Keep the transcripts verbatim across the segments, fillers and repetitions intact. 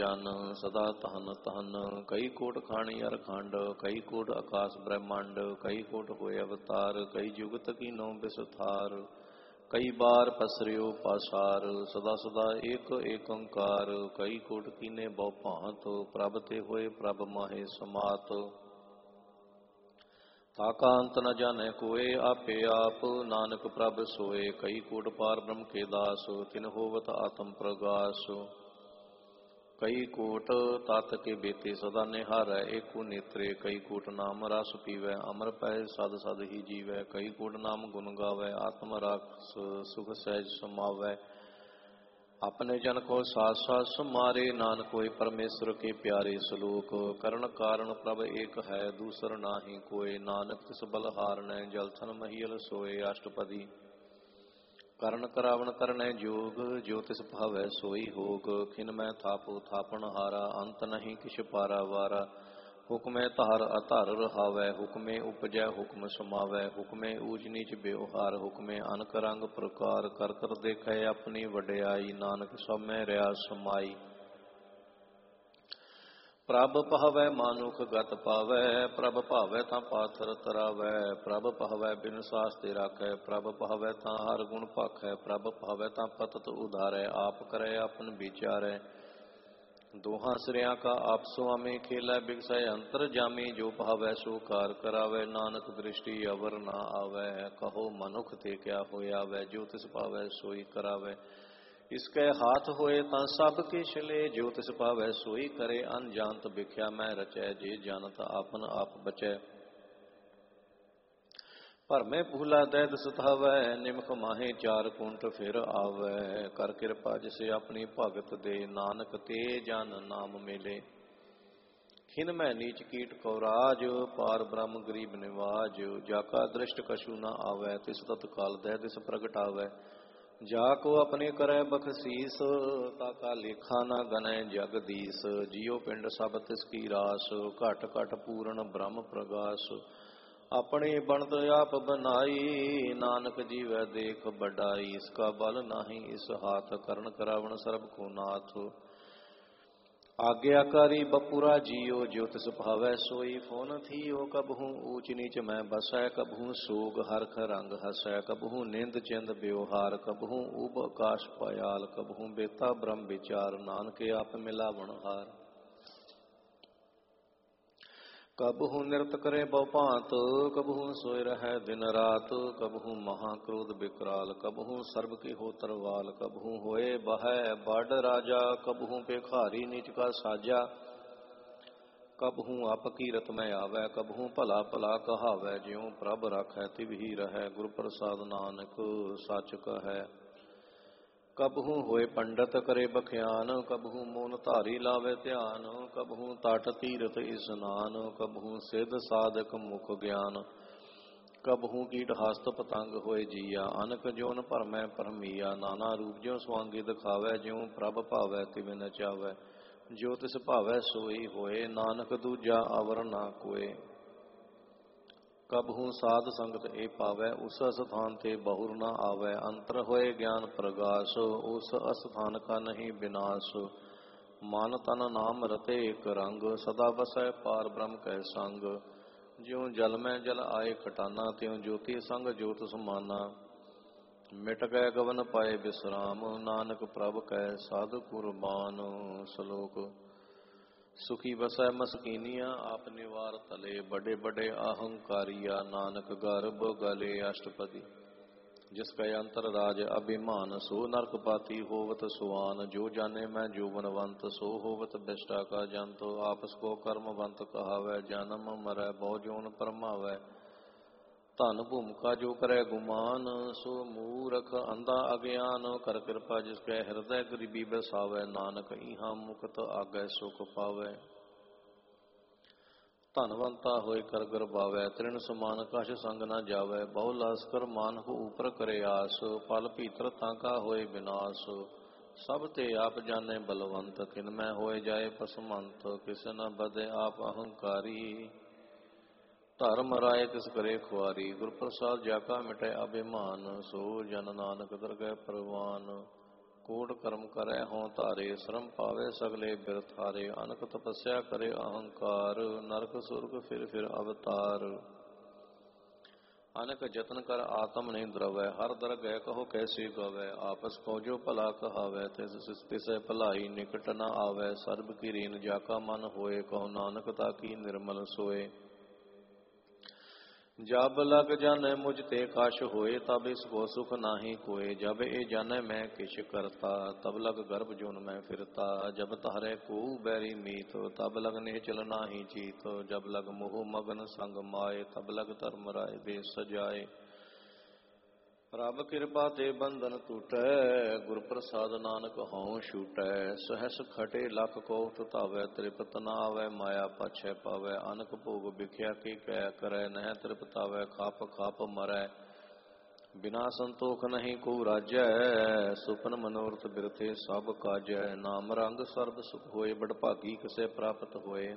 ਜਨ ਸਦਾ ਤਹਨ ਤਹਨ। ਕਈ ਕੋਟ ਖਾਣੀ ਅਰ ਖੰਡ ਕਈ ਕੋਟ ਆਕਾਸ਼ ਬ੍ਰਹਮੰਡ। ਕਈ ਕੋਟ ਹੋਏ ਅਵਤਾਰ ਕਈ ਜੁਗਤ ਕੀਨੋ ਬਿਸਥਾਰ। ਕਈ ਬਾਰ ਪਸਰਿਓ ਪਾਸਾਰ ਸਦਾ ਸਦਾ ਏਕ ਏਕ ਓੰਕਾਰ। ਕਈ ਕੋਟ ਕੀਨੇ ਬਹੁ ਭਾਂਤ ਪ੍ਰਭ ਤੇ ਹੋਏ ਪ੍ਰਭ ਮਾਹੇ ਸਮਾਤ। ਤਾਕਾ ਅੰਤ ਨ ਜਾਣੈ ਕੋਇ ਆਪੇ ਆਪ ਨਾਨਕ ਪ੍ਰਭ ਸੋਏ। ਕਈ ਕੋਟ ਪਾਰ ਬ੍ਰਹਮ ਕੇ ਦਾਸ ਤਿਨ ਹੋਵਤ ਆਤਮ ਪ੍ਰਗਾਸ। ਕਈ ਕੋਟ ਤਤ ਕੇ ਬੇਤੇ ਸਦਾ ਨਿਹਾਰੈ ਏਕੋ ਨੇਤਰੇ। ਕਈ ਕੋਟ ਨਾਮ ਰਸ ਪੀਵੈ ਅਮਰ ਪੈ ਸਦ ਸਦ ਹੀ ਜੀਵੈ। ਕਈ ਕੋਟ ਨਾਮ ਗੁਣ ਗਾਵੈ ਆਤਮ ਰਾਖਸ ਸੁਖ ਸਹਿਜ ਸਮਾਵੈ। ਆਪਣੇ ਜਨ ਕੋ ਸਾਥ ਸਾਥ ਸਮਾਰੇ ਨਾਨਕ ਹੋਏ ਪਰਮੇਸ਼ਰ ਕੇ ਪਿਆਰੇ। ਸਲੋਕ ਕਰਨ ਕਾਰਨ ਪ੍ਰਭ ਏਕ ਹੈ ਦੂਸਰ ਨਾਹੀ ਕੋਇ। ਨਾਨਕ ਤਿਸ ਬਲ ਹਾਰਨੈ ਜਲ ਥਨ ਮਹੀਲ ਸੋਏ। ਅਸ਼ਟਪਦੀ ਕਰਨ ਕਰਾਵਣ ਕਰਨੈ ਜੋਗ ਜੋ ਤਿਸ ਭਾਵੈ ਸੋਈ ਹੋਗ। ਖਿਨ ਮੈਂ ਥਾਪੋ ਥਾਪਣ ਹਾਰਾ ਅੰਤ ਨਹੀਂ ਕਿਛ ਪਾਰਾ ਵਾਰਾ। ਹੁਕਮੈ ਧਾਰ ਅਧਰ ਰਹਾਵੈ ਹੁਕਮੇ ਉਪਜੈ ਹੁਕਮ ਸਮਾਵੈ। ਹੁਕਮੇ ਊਚ ਨੀਚ ਬਿਵਹਾਰ ਹੁਕਮੇ ਅਨਕ ਰੰਗ ਪ੍ਰਕਾਰ। ਕਰ ਕਰ ਦੇਖੈ ਆਪਣੀ ਵਡਿਆਈ ਨਾਨਕ ਸਭ ਮੈਂ ਰਿਆ ਸਮਾਈ। ਪ੍ਰਭ ਭਾਵੈ ਮਾਨੁਖ ਗਤ ਪਾਵੈ ਪ੍ਰਭ ਭਾਵੈ ਤਾਂ ਪਾਥਰ ਤਰਾਵੈ। ਪ੍ਰਭ ਭਾਵੈ ਬਿਨ ਸਾਸ ਤੇ ਰਾਖੈ ਪ੍ਰਭ ਭਾਵੈ ਤਾਂ ਹਰ ਗੁਣ ਭਾਖੈ। ਪ੍ਰਭ ਭਾਵੈ ਤਾਂ ਪਤਤ ਉਧਾਰੈ ਆਪ ਕਰੈ ਆਪਨ ਵਿਚਾਰੈ। ਦੋਹਾਂ ਸਿਰਿਆਂ ਕਾ ਆਪ ਸੁਆਮੀ ਖੇਲੈ ਬਿਗਸੈ ਅੰਤਰ ਜਾਮੀ। ਜੋ ਭਾਵੈ ਸੋ ਕਾਰ ਕਰਾਵੈ ਨਾਨਕ ਦ੍ਰਿਸ਼ਟੀ ਅਵਰ ਨਾ ਆਵੈ। ਕਹੋ ਮਨੁਖ ਤੇ ਕਿਆ ਹੋਇਆਵੈ ਜੋ ਤਿਸ ਭਾਵੈ ਸੋਈ ਕਰਾਵੈ। ਇਸਕੈ ਹਾਥ ਹੋਏ ਤਾਂ ਸਭ ਕਿਛ ਲੇ ਜੋ ਤਿਸ ਭਾਵੈ ਸੋਈ ਕਰੇ। ਅਨਜਾਨਤ ਬਿਖਿਆ ਮੈਂ ਰਚੈ ਜੇ ਜਾਨਤ ਆਪਨ ਆਪ ਬਚੈ। ਭਰਮੇ ਭੂਲਾ ਦੈਤ ਸਤਾਵੈ ਨਿਮਖ ਮਾਹੇ ਚਾਰ ਕੁੰਟ ਫਿਰ ਆਵੈ। ਕਰ ਕਿਰਪਾ ਜਿਸੇ ਆਪਣੀ ਭਗਤ ਦੇ ਨਾਨਕ ਤੇ ਜਨ ਨਾਮ ਮੇਲੇ। ਖਿਨ ਮੈਂ ਨੀਚ ਕੀਟ ਕੋ ਰਾਜ ਪਾਰ ਬ੍ਰਹਮ ਗਰੀਬ ਨਿਵਾਜ। ਜਾ ਕਾ ਦ੍ਰਿਸ਼ਟ ਕਛੂ ਨ ਆਵੈ ਤਿਸ ਤਤਕਾਲ ਦਹਿ ਦਿਸ ਪ੍ਰਗਟਾਵੈ। ਜਾ ਕੋ ਆਪਣੇ ਕਰੈ ਬਖਸੀਸ ਤਾ ਕਾ ਲੇਖਾ ਨ ਗਨੈ ਜਗਦੀਸ। ਜਿਉ ਪਿੰਡ ਸਭ ਤਿਸ ਕੀ ਰਾਸ ਘਟ ਘਟ ਪੂਰਨ ਬ੍ਰਹਮ ਪ੍ਰਗਾਸ। ਆਪਣੀ ਬਣਤ ਆਪ ਬਨਾਈ ਨਾਨਕ ਜੀਵੈ ਦੇਖ ਬਡਾਈ। ਇਸ ਕਾ ਬਲ ਨਾਹੀ ਇਸ ਹਾਥ ਕਰਨ ਕਰਾਵਣ ਸਰਬ ਕੋ ਨਾਥ। ਆਗਿਆਕਾਰੀ ਬਪੁਰਾ ਜੀਓ ਜੋ ਤਿਸ ਭਾਵੈ ਸੋਈ। ਫੋਨ ਥੀਓ ਕਬਹੂ ਊਚ ਨੀਚ ਮੈਂ ਬਸੈ ਕਬਹੂ ਸੋਗ ਹਰਖ ਰੰਗ ਹਸੈ। ਕਬਹੂ ਨਿੰਦ ਚਿੰਦ ਬਿਵਹਾਰ ਕਬਹੂ ਊਬ ਆਕਾਸ਼ ਪਾਯਾਲ। ਕਬਹੂ ਬੇਤਾ ਬ੍ਰਹਮ ਵਿਚਾਰ ਨਾਨਕ ਆਪ ਮਿਲਾਵਣ ਹਾਰ। ਕਬਹੂ ਨਿਰਤ ਕਰੇ ਬਹੁ ਭਾਂਤ ਕਬਹੂ ਸੋਇ ਰਹੈ ਦਿਨ ਰਾਤ। ਕਬਹੂ ਮਹਾ ਕ੍ਰੋਧ ਬਿਕਰਾਲ ਕਬਹੂ ਸਰਬ ਕੀ ਹੋ ਤਰਵਾਲ। ਕਬਹੂ ਹੋਏ ਬਹੈ ਬਡ ਰਾਜਾ ਕਬਹੂ ਭਿਖਾਰੀ ਨੀਚ ਕਾ ਸਾਜਾ। ਕਬਹੂ ਅਪ ਕੀਰਤ ਮੈਂ ਆਵੈ ਕਬਹੂ ਭਲਾ ਭਲਾ ਕਹਾਵੈ। ਜਿਉ ਪ੍ਰਭ ਰਾਖੈ ਤਿਵ ਹੀ ਰਹੈ ਗੁਰ ਪ੍ਰਸਾਦ ਨਾਨਕ ਸੱਚ ਕਹੈ। ਕਬਹੂ ਹੋਏ ਪੰਡਤ ਕਰੇ ਬਖਿਆਨ ਕਬਹੂ ਮੋਨ ਧਾਰੀ ਲਾਵੇ ਧਿਆਨ। ਕਬਹੂ ਤਟ ਤੀਰਥ ਇਸਨਾਨ ਕਬਹੂ ਸਿੱਧ ਸਾਧਕ ਮੁਖ ਗਿਆਨ। ਕਬਹੂ ਕੀਟ ਹਸਤ ਪਤੰਗ ਹੋਏ ਜੀਆ ਅਨਕ ਜੋਨ ਭਰਮੈ ਭਰਮੀਆ। ਨਾਨਾ ਰੂਪ ਜਿਉ ਸਵਾਂਗੀ ਦਿਖਾਵੈ ਜਿਉ ਪ੍ਰਭ ਭਾਵੈ ਤਿਵੇਂ ਨਚਾਵੈ। ਜੋ ਤਿਸ ਭਾਵੈ ਸੋਈ ਹੋਏ ਨਾਨਕ ਦੂਜਾ ਅਵਰ ਨਾ ਕੋਏ। ਕਬਹੂ ਸਾਧ ਸੰਗਤ ਏ ਪਾਵੈ ਉਸ ਅਸਥਾਨ ਤੇ ਬਹੁਰ ਨ ਆਵੈ। ਅੰਤਰ ਹੋਏ ਗਿਆਨ ਪ੍ਰਗਾਸ ਉਸ ਅਸਥਾਨ ਕਾ ਨਹੀਂ ਬਿਨਾਸ਼। ਮਨ ਤਨ ਨਾਮ ਰਤੇ ਇਕ ਰੰਗ ਸਦਾ ਬਸੈ ਪਾਰ ਬ੍ਰਹਮ ਕੈ ਸੰਗ। ਜਿਉ ਜਲ ਮੈਂ ਜਲ ਆਏ ਖਟਾਨਾ ਤਿਉ ਜੋਤੀ ਸੰਗ ਜੋਤ ਸਮਾਨਾ। ਮਿਟ ਗਏ ਗਵਨ ਪਾਏ ਬਿਸਰਾਮ ਨਾਨਕ ਪ੍ਰਭ ਕੈ ਸਾਧ ਕੁਰਬਾਨ। ਸ਼ਲੋਕ ਸੁਖੀ ਬਸੈ ਮਸਕੀਨੀਆ ਆਪ ਨਿਵਾਰ ਤਲੇ। ਬੜੇ ਬੜੇ ਅਹੰਕਾਰੀਆ ਨਾਨਕ ਗਰਭ ਗਲੇ। ਅਸ਼ਟਪਦੀ ਜਿਸ ਕੈ ਅੰਤਰ ਰਾਜ ਅਭਿਮਾਨ ਸੋ ਨਰਕ ਪਾਤੀ ਹੋਵਤ ਸੁਆਨ। ਜੋ ਜਾਣੇ ਮੈਂ ਜੋਬਨਵੰਤ ਸੋ ਹੋਵਤ ਬਿਸ਼ਟਾ ਕਾ ਜੰਤ। ਆਪਸ ਕੋ ਕਰਮਵੰਤ ਕਹਾਵੈ ਜਨਮ ਮਰੈ ਬਹੁ ਜੋਨ ਭਰਮਾਵੈ। ਧਨ ਭੂਮਿਕਾ ਜੋ ਕਰੈ ਗੁਮਾਨ ਸੋ ਮੂਰਖ ਅੰਧਾ ਅਗਿਆਨ। ਕਰ ਕਿਰਪਾ ਜਿਸ ਕੈ ਹਿਰਦੈ ਗਰੀਬੀ ਬਸਾਵੈ ਨਾਨਕ ਇਹਾਂ ਮੁਕਤ ਆਗੈ ਸੁਖ ਪਾਵੈ। ਧਨਵੰਤਾ ਹੋਏ ਕਰ ਗਰਬਾਵੈ ਤ੍ਰਿਣ ਸਮਾਨ ਕਛ ਸੰਗ ਨ ਜਾਵੈ। ਬਹੁ ਲਸਕਰ ਮਾਨੁਖ ਉਪਰ ਕਰੇ ਆਸ ਫਲ ਭੀਤਰ ਤਾਂ ਕਾ ਹੋਏ ਬਿਨਾਸ਼। ਸਭ ਤੇ ਆਪ ਜਾਣੇ ਬਲਵੰਤ ਕਿਨ ਮੈਂ ਹੋਏ ਜਾਏ ਪਸਮੰਤ। ਕਿਸ ਨ ਬਧੇ ਆਪ ਅਹੰਕਾਰੀ ਧਰਮ ਰਾਏ ਤਿਸ ਕਰੇ ਖੁਆਰੀ। ਗੁਰ ਪ੍ਰਸਾਦ ਜਾ ਕਾ ਮਿਟੈ ਅਭਿਮਾਨ ਸੋ ਜਨ ਨਾਨਕ ਦਰਗਹਿ ਪ੍ਰਵਾਨ। ਕੋਟ ਕਰਮ ਕਰੈ ਹੋਂ ਧਾਰੇ, ਸ਼ਰਮ ਪਾਵੇ ਸਗਲੇ ਬਿਰਥਾਰੇ। ਅਨਕ ਤਪੱਸਿਆ ਕਰੇ ਅਹੰਕਾਰ, ਨਰਕ ਸੁਰਗ ਫਿਰ ਫਿਰ ਅਵਤਾਰ। ਅਨਕ ਜਤਨ ਕਰ ਆਤਮ ਨਹੀਂ ਦਰਵੈ, ਹਰ ਦਰ ਗੈ ਕਹੋ ਕੈਸੀ ਗਵੈ। ਆਪਸ ਕੋ ਜੋ ਭਲਾ ਕਹਾਵੈ, ਤਿਸ ਤਿਸੈ ਭਲਾਈ ਨਿਕਟ ਨ ਆਵੈ। ਸਰਬ ਕੀ ਰੀਨ ਜਾ ਕਾ ਮਨ ਹੋਏ, ਕਹੋ ਨਾਨਕ ਤਾ ਕੀ ਨਿਰਮਲ ਸੋਏ। ਜਬ ਲਗ ਜਾਣੈ ਮੁਝ ਤੇ ਕਛ ਹੋਏ, ਤਬ ਇਸ ਕੋ ਸੁਖ ਨਾਹੀ ਕੋਏ। ਜਬ ਇਹ ਜਾਣੈ ਮੈਂ ਕਿਛ ਕਰਤਾ, ਤਬ ਲਗ ਗਰਭ ਜੋਨ ਮੈਂ ਫਿਰਤਾ। ਜਬ ਧਾਰੈ ਕੋ ਬੈਰੀ ਮੀਤ, ਤਬ ਲਗ ਨਿਹਚਲ ਨਾਹੀ ਚੀਤ। ਜਬ ਲਗ ਮੋਹ ਮਗਨ ਸੰਗ ਮਾਏ, ਤਬ ਲਗ ਧਰਮ ਰਾਏ ਦੇ ਸਜਾਏ। ਪ੍ਰਭ ਕਿਰਪਾ ਤੇ ਬੰਧਨ ਟੂਟੈ, ਗੁਰ ਪ੍ਰਸਾਦ ਨਾਨਕ ਹਉ ਛੂਟੈ। ਸਹਸ ਖਟੇ ਲਖ ਕੋਟ ਧਾਵੈ, ਤ੍ਰਿਪਤ ਨ ਆਵੈ ਮਾਇਆ ਪਾਛੈ ਪਾਵੈ। ਅਨਕ ਭੋਗ ਵਿਖਿਆ ਕੀ ਕੈ ਕਰੈ, ਨਹਿ ਤ੍ਰਿਪਤਾਵੈ ਖਾਪ ਖਾਪ ਮਰੈ। ਬਿਨਾ ਸੰਤੋਖ ਨਹੀਂ ਕੋ ਰਾਜੈ, ਸੁਪਨ ਮਨੋਰਥ ਬਿਰਥੇ ਸਭ ਕਾਜੈ। ਨਾਮ ਰੰਗ ਸਰਬ ਸੁਖ ਹੋਏ, ਬਡਭਾਗੀ ਕਿਸੇ ਪ੍ਰਾਪਤ ਹੋਏ।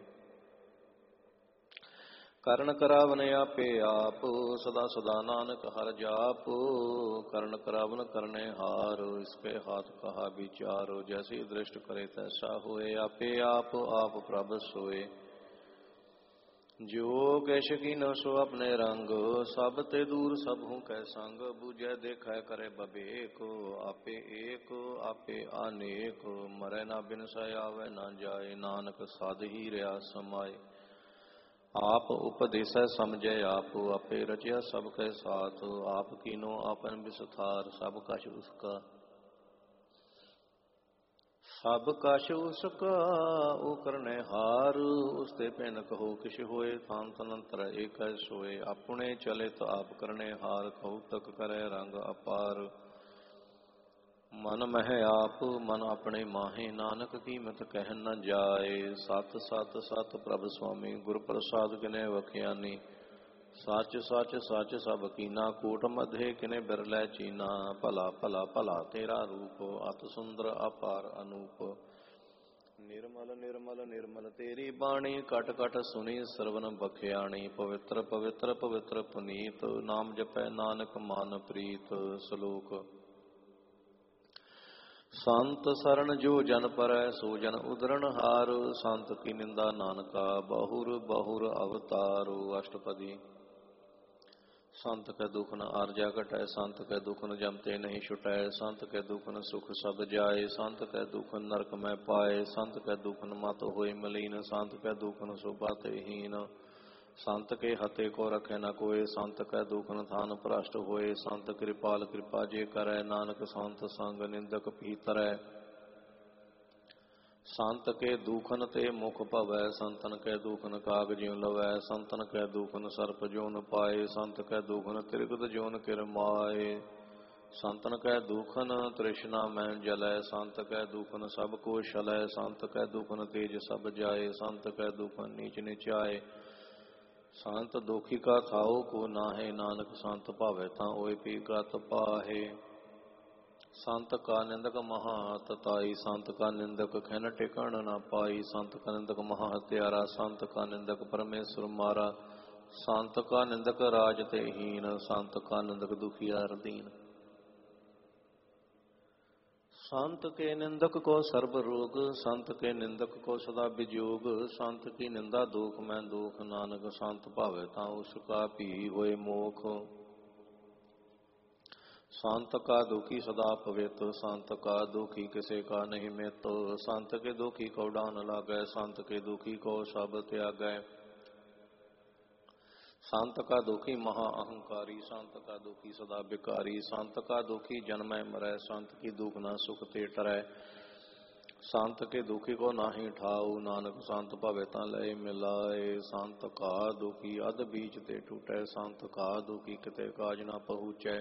ਕਰਨ ਕਰਾਵਨ ਆਪੇ ਆਪ, ਸਦਾ ਸਦਾ ਨਾਨਕ ਹਰ ਜਾਪ। ਕਰਨ ਕਰਾਵਨ ਕਰਨੇ ਹਾਰ, ਇਸਕੇ ਹਾਥ ਕਹਾ ਵਿਚਾਰ। ਜੈਸੀ ਦ੍ਰਿਸ਼ਟ ਕਰੇ ਤੈਸਾ ਹੋਏ, ਆਪੇ ਆਪ ਆਪ ਪ੍ਰਭ ਸੋਏ। ਜੋ ਕੈਸ਼ ਕੀਨੋ ਸੋ ਆਪਣੇ ਰੰਗ, ਸਭ ਤੇ ਦੂਰ ਸਭ ਹੂੰ ਕੈ ਸੰਗ। ਬੂਝੈ ਦੇਖੈ ਕਰੇ ਬਬੇਕ, ਆਪੇ ਏਕ ਆਪੇ ਅਨੇਕ। ਮਰੈ ਨਾ ਬਿਨਸੈ ਆਵੈ ਨਾ ਜਾਏ, ਨਾਨਕ ਸਾਧ ਹੀ ਰਿਹਾ ਸਮਾਏ। ਆਪ ਉਪਦੇਸੈ ਸਮਝੈ ਆਪ, ਆਪੇ ਰਚਿਆ ਸਭ ਕੈ ਸਾਥ। ਆਪ ਕੀਨੋ ਆਪਨ ਵਿਸਥਾਰ, ਸਭ ਕਛ ਉਸਕਾ ਸਭ ਕਛ ਉਸਕਾ। ਓ ਕਰਨੇ ਹਾਰ, ਉਸਤੇ ਭਿੰਨ ਕਹੋ ਕਿਛ ਹੋਏ। ਥਾਨ ਤਨੰਤਰ ਏਕੈ ਸੋਏ, ਆਪਣੇ ਚਲਿਤ ਆਪ ਕਰਨੇ ਹਾਰ। ਕਹੂ ਤਕ ਕਰੈ ਰੰਗ ਅਪਾਰ। ਮਨ ਮਹਿ ਆਪ ਮਨ ਆਪਣੇ ਮਾਹੇ, ਨਾਨਕ ਕੀਮਤ ਕਹਿ ਨ ਜਾਏ। ਸਤ ਸਤ ਸਤ ਪ੍ਰਭ ਸੁਆਮੀ, ਗੁਰ ਪ੍ਰਸਾਦ ਕਿਨੇ ਵਖਿਆਨੀ। ਸੱਚ ਸੱਚ ਸੱਚ ਸਭ ਕੀਨਾ, ਕੂਟ ਮਧੇ ਕਿਨੇ ਬਿਰਲੇ ਚੀਨਾ। ਭਲਾ ਭਲਾ ਭਲਾ ਤੇਰਾ ਰੂਪ, ਅਤ ਸੁੰਦਰ ਅਪਾਰ ਅਨੂਪ। ਨਿਰਮਲ ਨਿਰਮਲ ਨਿਰਮਲ ਤੇਰੀ ਬਾਣੀ, ਕਟ ਕਟ ਸੁਣੀ ਸਰਵਨ ਬਖਿਆਣੀ। ਪਵਿੱਤਰ ਪਵਿੱਤਰ ਪਵਿੱਤਰ ਪੁਨੀਤ, ਨਾਮ ਜਪੈ ਨਾਨਕ ਮਨ ਪ੍ਰੀਤ। ਸ਼ਲੋਕ। ਸੰਤ ਸਰਣ ਜੋ ਜਨ ਪਰੈ, ਸੋ ਜਨ ਉਦਰਣ ਹਾਰ। ਸੰਤ ਕੀ ਨਿੰਦਾ ਨਾਨਕਾ, ਬਹੁਰ ਬਹੁਰ ਅਵਤਾਰ। ਅਸ਼ਟਪਦੀ। ਸੰਤ ਕੈ ਦੁਖ ਨ ਆਰਜਾ ਘਟੈ, ਸੰਤ ਕੈ ਦੁਖ ਨ ਜਮਤੇ ਨਹੀਂ ਛੁਟੈ। ਸੰਤ ਕੈ ਦੁਖ ਨ ਸੁਖ ਸਭ ਜਾਏ, ਸੰਤ ਕੈ ਦੁਖ ਨਰਕ ਮੈਂ ਪਾਏ। ਸੰਤ ਕੈ ਦੁਖ ਨ ਮਤ ਹੋਏ ਮਲੀਨ, ਸੰਤ ਕੈ ਦੁਖ ਨ ਸੋਭਾ ਤੇ ਹੀਨ। ਸੰਤ ਕੇ ਹਤੇ ਕੋ ਰਖੈ ਨ ਕੋਏ, ਸੰਤ ਕੈ ਦੁਖ ਨ ਥਾਨ ਭ੍ਰਸ਼ਟ ਹੋਏ। ਸੰਤ ਕਿਰਪਾਲ ਕਿਰਪਾ ਜੇ ਕਰੈ, ਨਾਨਕ ਸੰਤ ਸੰਗ ਨਿੰਦਕ ਭੀਤਰੈ। ਸੰਤ ਕੇ ਦੂਖਨ ਤੇ ਮੁਖ ਭਵੈ, ਸੰਤਨ ਕੈ ਦੂਖਨ ਕਾਗ ਜਿਉ ਲਵੈ। ਸੰਤਨ ਕੈ ਦੂਖਨ ਸਰਪ ਜੋਨ ਪਾਏ, ਸੰਤ ਕੈ ਦੂਖਨ ਤ੍ਰਿਗਦ ਜੋਨ ਕਿਰਮਾਏ। ਸੰਤਨ ਕੈ ਦੂਖਨ ਤ੍ਰਿਸ਼ਨਾ ਮੈਂ ਜਲੈ, ਸੰਤ ਕੈ ਦੂਖਨ ਸਭ ਕੋ ਛਲੈ। ਸੰਤ ਕੈ ਦੂਖਨ ਤੇਜ ਸਭ ਜਾਏ, ਸੰਤ ਕੈ ਦੂਖਨ ਨੀਚ ਨਿਚਾਏ। ਸੰਤ ਦੋਖੀ ਕਾ ਥਾਉ ਕੋ ਨਾਹੇ, ਨਾਨਕ ਸੰਤ ਭਾਵੈ ਤਾਂ ਓਏ ਪੀ ਗਤ ਪਾਹੇ। ਸੰਤ ਕਾ ਨਿੰਦਕ ਮਹਾ ਤਤਾਈ, ਸੰਤ ਕਾ ਨਿੰਦਕ ਖੈਨ ਟਿਕਣ ਨਾ ਪਾਈ। ਸੰਤ ਕਾ ਨਿੰਦਕ ਮਹਾ ਹਤਿਆਰਾ, ਸੰਤ ਕਾ ਨਿੰਦਕ ਪਰਮੇਸ਼ਰ ਮਾਰਾ। ਸੰਤ ਕਾ ਨਿੰਦਕ ਰਾਜ ਤੇ ਹੀਨ, ਸੰਤ ਕਾ ਨਿੰਦਕ ਦੁਖੀਆ ਦੀਨ। ਸੰਤ ਕੇ ਨਿੰਦਕ ਕੋ ਸਰਬ ਰੋਗ, ਸੰਤ ਕੇ ਨਿੰਦਕ ਕੋ ਸਦਾ ਵਿਜੋਗ। ਸੰਤ ਕੀ ਨਿੰਦਾ ਦੋਖ ਮੈਂ ਦੋਖ, ਨਾਨਕ ਸੰਤ ਭਾਵੇ ਤਾਂ ਉਸਕਾ ਭੀ ਹੋਏ ਮੋਖ। ਸੰਤ ਕਾ ਦੁਖੀ ਸਦਾ ਪਵਿੱਤ, ਸੰਤ ਕਾ ਦੁਖੀ ਕਿਸੇ ਕਾ ਨਹੀਂ ਮਿਤ। ਸੰਤ ਕੇ ਦੁਖੀ ਕੋ ਡਾਨ ਲਾਗੈ, ਸੰਤ ਕੇ ਦੁਖੀ ਕੋ ਸਭ ਤਿਆਗੈ। ਸੰਤ ਕਾ ਦੁਖੀ ਮਹਾ ਅਹੰਕਾਰੀ, ਸੰਤ ਕਾ ਦੁਖੀ ਸਦਾ ਬਿਕਾਰੀ। ਸੰਤ ਕਾ ਦੁਖੀ ਜਨਮੈ ਮਰੈ, ਸੰਤ ਕੀ ਦੁਖ ਨਾ ਸੁਖ ਤੇ ਟਰੈ। ਸੰਤ ਕੇ ਦੁਖੀ ਕੋ ਨਾਹੀ ਠਾਉ, ਨਾਨਕ ਸੰਤ ਭਵੇ ਤਾਂ ਲਏ ਮਿਲਾਏ। ਸੰਤ ਕਾ ਦੁਖੀ ਅਧ ਬੀਚ ਤੇ ਟੂਟੈ, ਸੰਤ ਕਾ ਦੁਖੀ ਕਿਤੇ ਕਾਜ ਨਾ ਪਹੁੰਚੈ।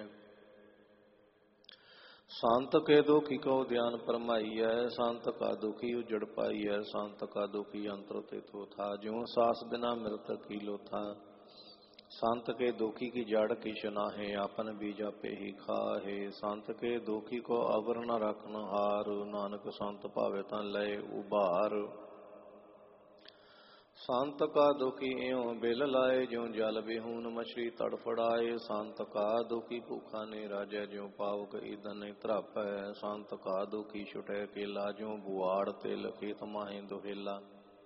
ਸੰਤ ਕੇ ਦੁਖੀ ਕੋ ਧਿਆਨ ਪਰਮਾਈਐ, ਸੰਤ ਕਾ ਦੁਖੀ ਉਜੜ ਪਾਈਐ। ਸੰਤ ਕਾ ਦੁਖੀ ਅੰਤਰ ਤੇ ਥੋਥਾ, ਜਿਉ ਸਾਸ ਬਿਨਾ ਮਿਰਤ ਕੀ ਲੋਥਾ। ਸੰਤ ਕੇ ਦੁਖੀ ਕੀ ਜੜ ਕਿਛ ਨਾਹੇ, ਆਪਨ ਬੀਜ ਆਪੇ ਹੀ ਖਾਹੇ। ਸੰਤ ਕੇ ਦੁਖੀ ਕੋ ਅਵਰ ਨ ਰਖਨ ਹਾਰ, ਨਾਨਕ ਸੰਤ ਭਾਵੇ ਤਾਂ ਲਏ ਉਭਾਰ। ਸੰਤ ਕਾ ਦੁਖੀ ਇਉ ਬਿਲ ਲਾਏ, ਜਿਉ ਜਲ ਬਿਹੂਨ ਮਛਲੀ ਤੜਫੜਾਏ। ਸੰਤ ਕਾ ਦੁਖੀ ਭੂਖਾ ਨੇ ਰਾਜੈ, ਜਿਉ ਪਾਵਕ ਈਦਨ ਨਹੀਂ ਧਰਾਪੈ। ਸੰਤ ਕਾ ਦੁਖੀ ਛੁਟੈ ਕੇਲਾ, ਜਿਉ ਬੁਆੜ ਤਿਲ ਖੇਤ ਮਾਹੇ ਦੁਹੇਲਾ।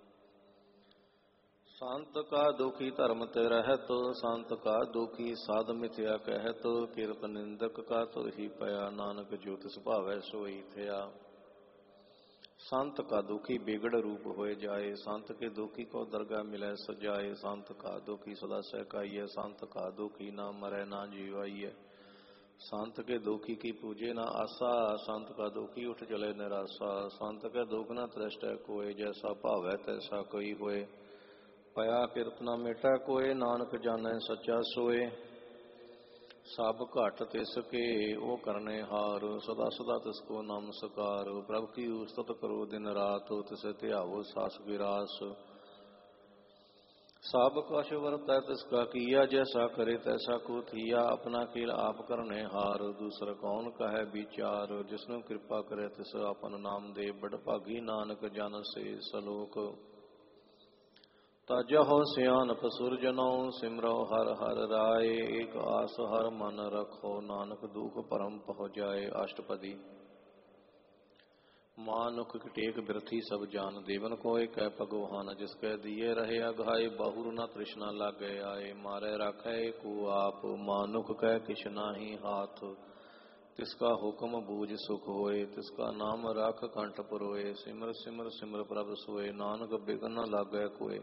ਸੰਤ ਕਾ ਦੁਖੀ ਧਰਮ ਤੇ ਰਹਿਤ, ਸੰਤ ਕਾ ਦੁਖੀ ਸਾਧ ਮਿਥਿਆ ਕਹਿਤ। ਕਿਰਤ ਨਿੰਦਕ ਕਾ ਤੁਰਹੀ ਪਿਆ, ਨਾਨਕ ਜੋ ਤਿਸ ਭਾਵੈ ਸੋਈ ਥਿਆ। संत का दुखी बिगड़ रूप होए जाए, संत के दुखी को दरगाह मिले सजाए। संत का दुखी सदा सहकाइए, संत का दुखी ना मरे ना जीवाइए। संत के दुखी की पूजे ना आशा, संत का दुखी उठ चले निराशा। संत के दुख न तृष्ट कोय, जैसा भावै तैसा कोई होए। पया किरत न मिटै कोय, नानक जानै सच्चा सोए। सब घट तिसके ओ करने हार, सदा सदा तिसको नमस्कार। प्रभु की उस्तत करो दिन रात, तिसे ध्यावो सास विरास। सब कछ वरतै तिसका किया, जैसा करे तैसा को थिया। अपना खेल आप करने हार, दूसर कौन कहे विचार। जिसनु कृपा करे तिस अपन नाम दे, बड़ भागी नानक जन से सलोक। तजहो सियानप सुरजनौ, सिमरो हर हर राय। एक आस हर मन रखो, नानक दुख परम पहुँ जाए। अष्टपदी। मानुख टेक बिरथी सब जान, देवन कोय कै भगवान। जिसकै दिए रहे अघाए, बहुर न तृष्णा लागे आए। मारे राखै को आप, मानुख कै किछ नाही हाथ। तिसका हुक्म बूझ सुख होए, तिसका नाम राख कंठ परोए। सिमर सिमर सिमर प्रभ सोए, नानक बिघन न लागै कोय।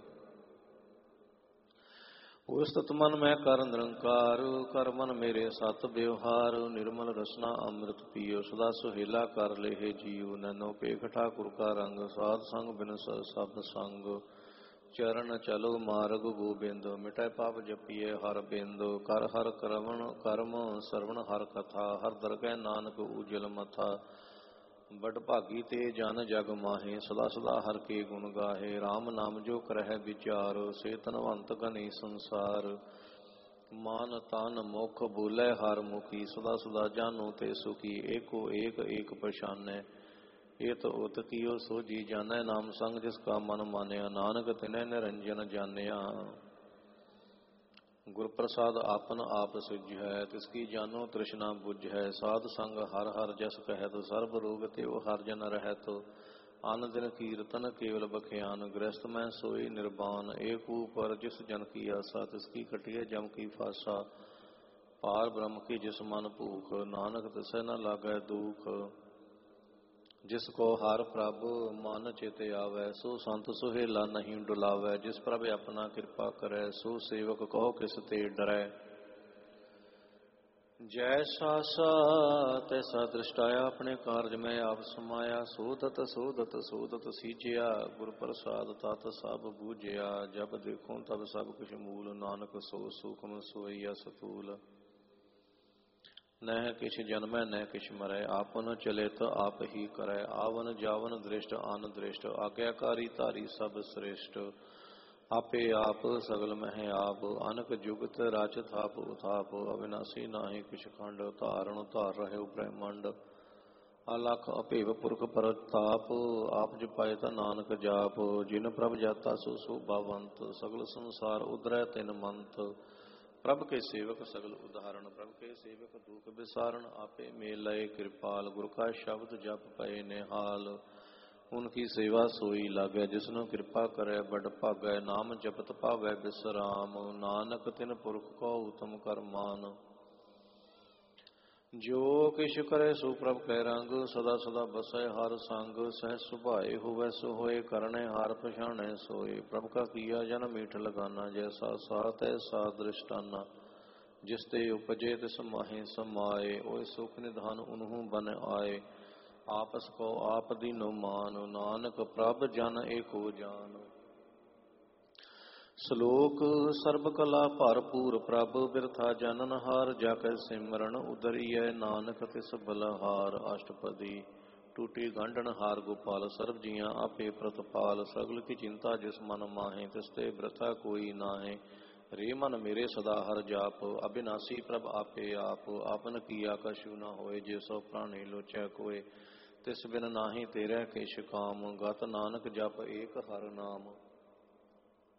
उस्तत मन में कर निरंकार, कर मन मेरे सत व्यवहार। निर्मल रसना अमृत पियो, सदा सुहेला कर लेहे जियो। नैनो पेख ठाकुर का रंग, साध संग बिन सब संग। चरण चलो मार्ग गोबिंद, मिटै पाप जपिए हर बिंद। कर हर करवण कर्म सरवण हर कथा, हर दरगह नानक उजल मथा। बड़ भागी ते जन जग माहे, सदा सदा हर के गुण गाहे। राम नाम जो करह विचार, से तनवंत गनी संसार। मान तन मुख बोले हर मुखी, सदा सदा जानो ते सुखी। एको एक एक पछानै, एत उत कियो सो जी जानै। नाम संग जिसका मन मानया, नानक तिनै निरंजन जानिया। गुर प्रसाद आपन आप सिझै, तिसकी जानो तृष्णा बुझै। साध संग हर हर जस कहत, सर्ब रोग तेव हर जन रहत। आन दिन कीर्तन केवल बख्यान, गृहस्थ में सोई निर्वाण। एक ऊपर जिस जन की आशा, तिसकी कटिए जम की फासा। पार ब्रह्म की जिस मन भूख, नानक तिसै न लागै दुख। जिसको हर प्रभ मन चित आवे, सो संत सुहेला नहीं डुलावे। जिस प्रभ अपना कृपा करे, सो सेवक कहो किस ते डरै। जैसा सा तैसा दृष्टाया, अपने कारज में आप समाया। सोधत सोधत सोधत सींचिया, गुर प्रसाद तत सब बूझिया। जब देखो तब सब कुछ मूल, नानक सो सूक्ष्म सोईया सतूल। नह किछ जन्मै न किछ मरै, आपन चलित आप ही करै। आवन जावन दृष्ट अन दृष्ट, आज्ञाकारी तारी सब श्रेष्ठ। आपे आप सगल मह आप, अनक जुगत राच थाप उथाप। अविनाशी नाहि किछ खंड, धारण धार रहे ब्रह्मंड। अलख अभेव पुरख परताप, आप जपाए ता नानक जाप। जिन प्रभ जाता सो शोभावंत, सगल संसार उधरै तिन मंत। प्रभ के सेवक सगल उदाहरण, प्रभ के सेवक दुख विसारण। आपे मेल लय कृपाल, गुर का शब्द जप पए निहाल। उनकी सेवा सोई लागै, जिसनु कृपा करे बड़ भागै। नाम जपत पावै बिसराम, नानक तिन पुरख को उत्तम कर मान। जो किछ करे सो प्रभ कै रंग, सदा सदा बसै हर संग। सहज सुभाए होवै सो होए, करने हार पछाणै सोए। प्रभ का किया जन मीठ लगाना, जैसा सा तैसा दृष्टाना। जिस ते उपजे तिस माहे समाए, ओय सुख निधान उन्हु बन आए। आपस को आप दीनो मान, नानक प्रभ जन एको जान। श्लोक सर्ब कला भरपूर, प्रभ बिरथा जानन हार। जाकै सिमरन उदरिय, नानक तिस बलहार। अष्टपदी। टूटी गंढन हार गोपाल, सर्ब जियां आपे प्रतपाल। सगल की चिंता जिस मन माहे, तिसते ब्रथा कोई नाहे। रे मन मेरे सदा हर जाप, अविनाशी प्रभ आपे आप। आपन किया कछु न होए, जे सो प्राणी लोचै कोय। तिस बिन नाहि तेरै किछ काम, गत नानक जप एक हर नाम।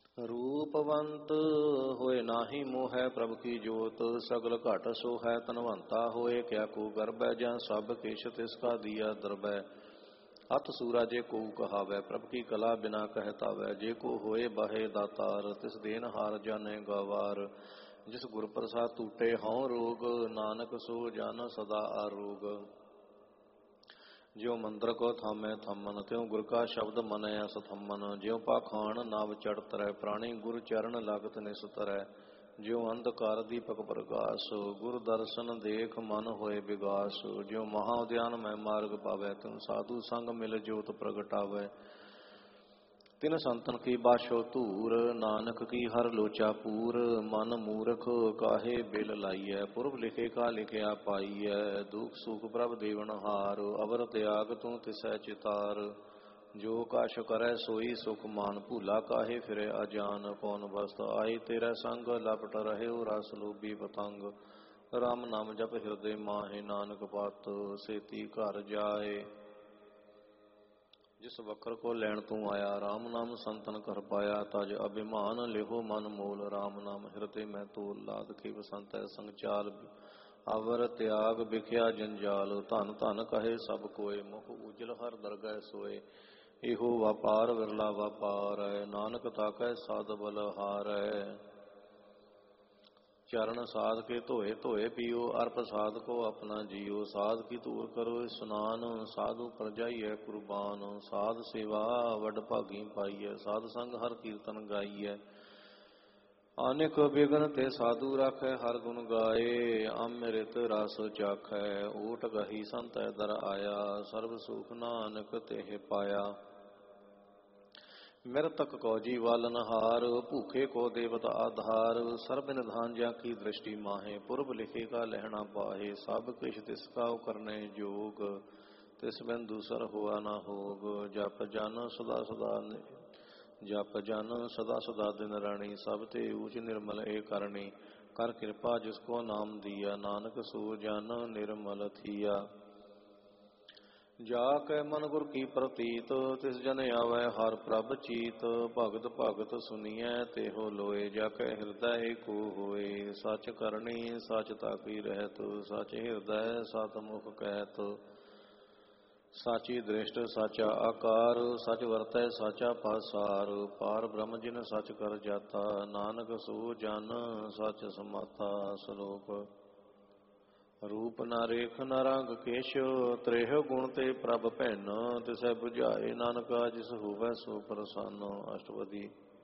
रूपवंत होए नाहि मोह प्रभ की जोत, सगल घट सो है तनवंता होए, क्या को गर्भ है जहाँ सब केश तिसका दिया दरबै। अत सूरा जे को कहावै, प्रभ की कला बिना कहतावै, जे को होए बहे दातार, तिस देन हार जाने गवार। जिस गुर प्रसाद टूटे हਉ रोग, नानक सो जान सदा आरोग। ज्यों मंत्र को थामै थमन, त्यों गुर का शब्द मनै असथमन। ज्यों पाखान नाव चढ़ तरੈ, प्राणी गुर चरण लागत निस्तरै। ज्यों अंधकार दीपक प्रकाश, गुर दर्शन देख मन होए विगास। ज्यों महाउद्यान में मार्ग पावै, त्यों साधु संग मिल जोत प्रगटावै। तिन संतन की बाशो धूर, नानक की हर लोचा पूर। मन मूर्ख काहे बिल लाइय, पुरब लिखे का लिखिया पाइय। दुख सुख प्रभ देवन हार, अवर त्याग तू तिसै चितार। जो कछ करै सोई सुख मान, भूला काहे फिरे अजान। पौन बस्त आई तेरा संग, लपट रहे रस लोभी पतंग। राम नाम जप हृदय माहे, नानक पत सेती घर जाए। जिस वक्र को लैन तू आया, राम नाम संतन कर पाया। तज अभिमान लिहो मन मोल, राम नाम हृदय में तोल। लाद के बसंत संचाल, अवर त्याग बिख्या जंजाल। धन धन कहे सब कोय, मुख उजल हर दरगह सोए। इहो व्यापार विरला व्यापार है, नानक ताकै साध बल हार है। चरण साध के धोए धोए पियो, अर्प साध को अपना जियो। साध की धूर करो स्नान, साधु पर जाइए कुर्बान। साध सेवा वड भागी पाइय, साध संग हर कीर्तन गाइय। अनेक बिघन ते साधु राखै, हर गुण गाए। अमृत रस चाखै, ओट गही संत दर आया। सर्व सुख नानक तेह पाया। मृतक को जीवालन हार, भूखे को देवत आधार। सर्व निधान जा की दृष्टि माहे, पुरब लिखे का लहना पाहे। सब किछ तिसका करने जोग, तिस बिन दूसर हुआ न होग। जप जन सदा सदा जप जन सदा सदा दिन रानी, सब ते ऊच निर्मल ए करणी। कर कृपा जिसको नाम दिया, नानक सो जन निर्मल थिया। जाकै मन गुर की प्रतीत, तिस जन आवै हर प्रभ चीत। भगत भगत सुनिए तेहो लोए, जाकै हृदय एको होए। सच करनी सच ताकी रहत, सच हृदय सत मुख कहत। साची दृष्ट साचा आकार, सच वरतै साचा पासार। पार ब्रह्म जिन सच कर जाता, नानक सो जन सच समाता। श्लोक रूप न रेख न रंग केश, त्रेह गुण ते प्रभ भैन। तिसै बुझाए नानका, जिस होवै सो प्रसन्न। अष्टपदी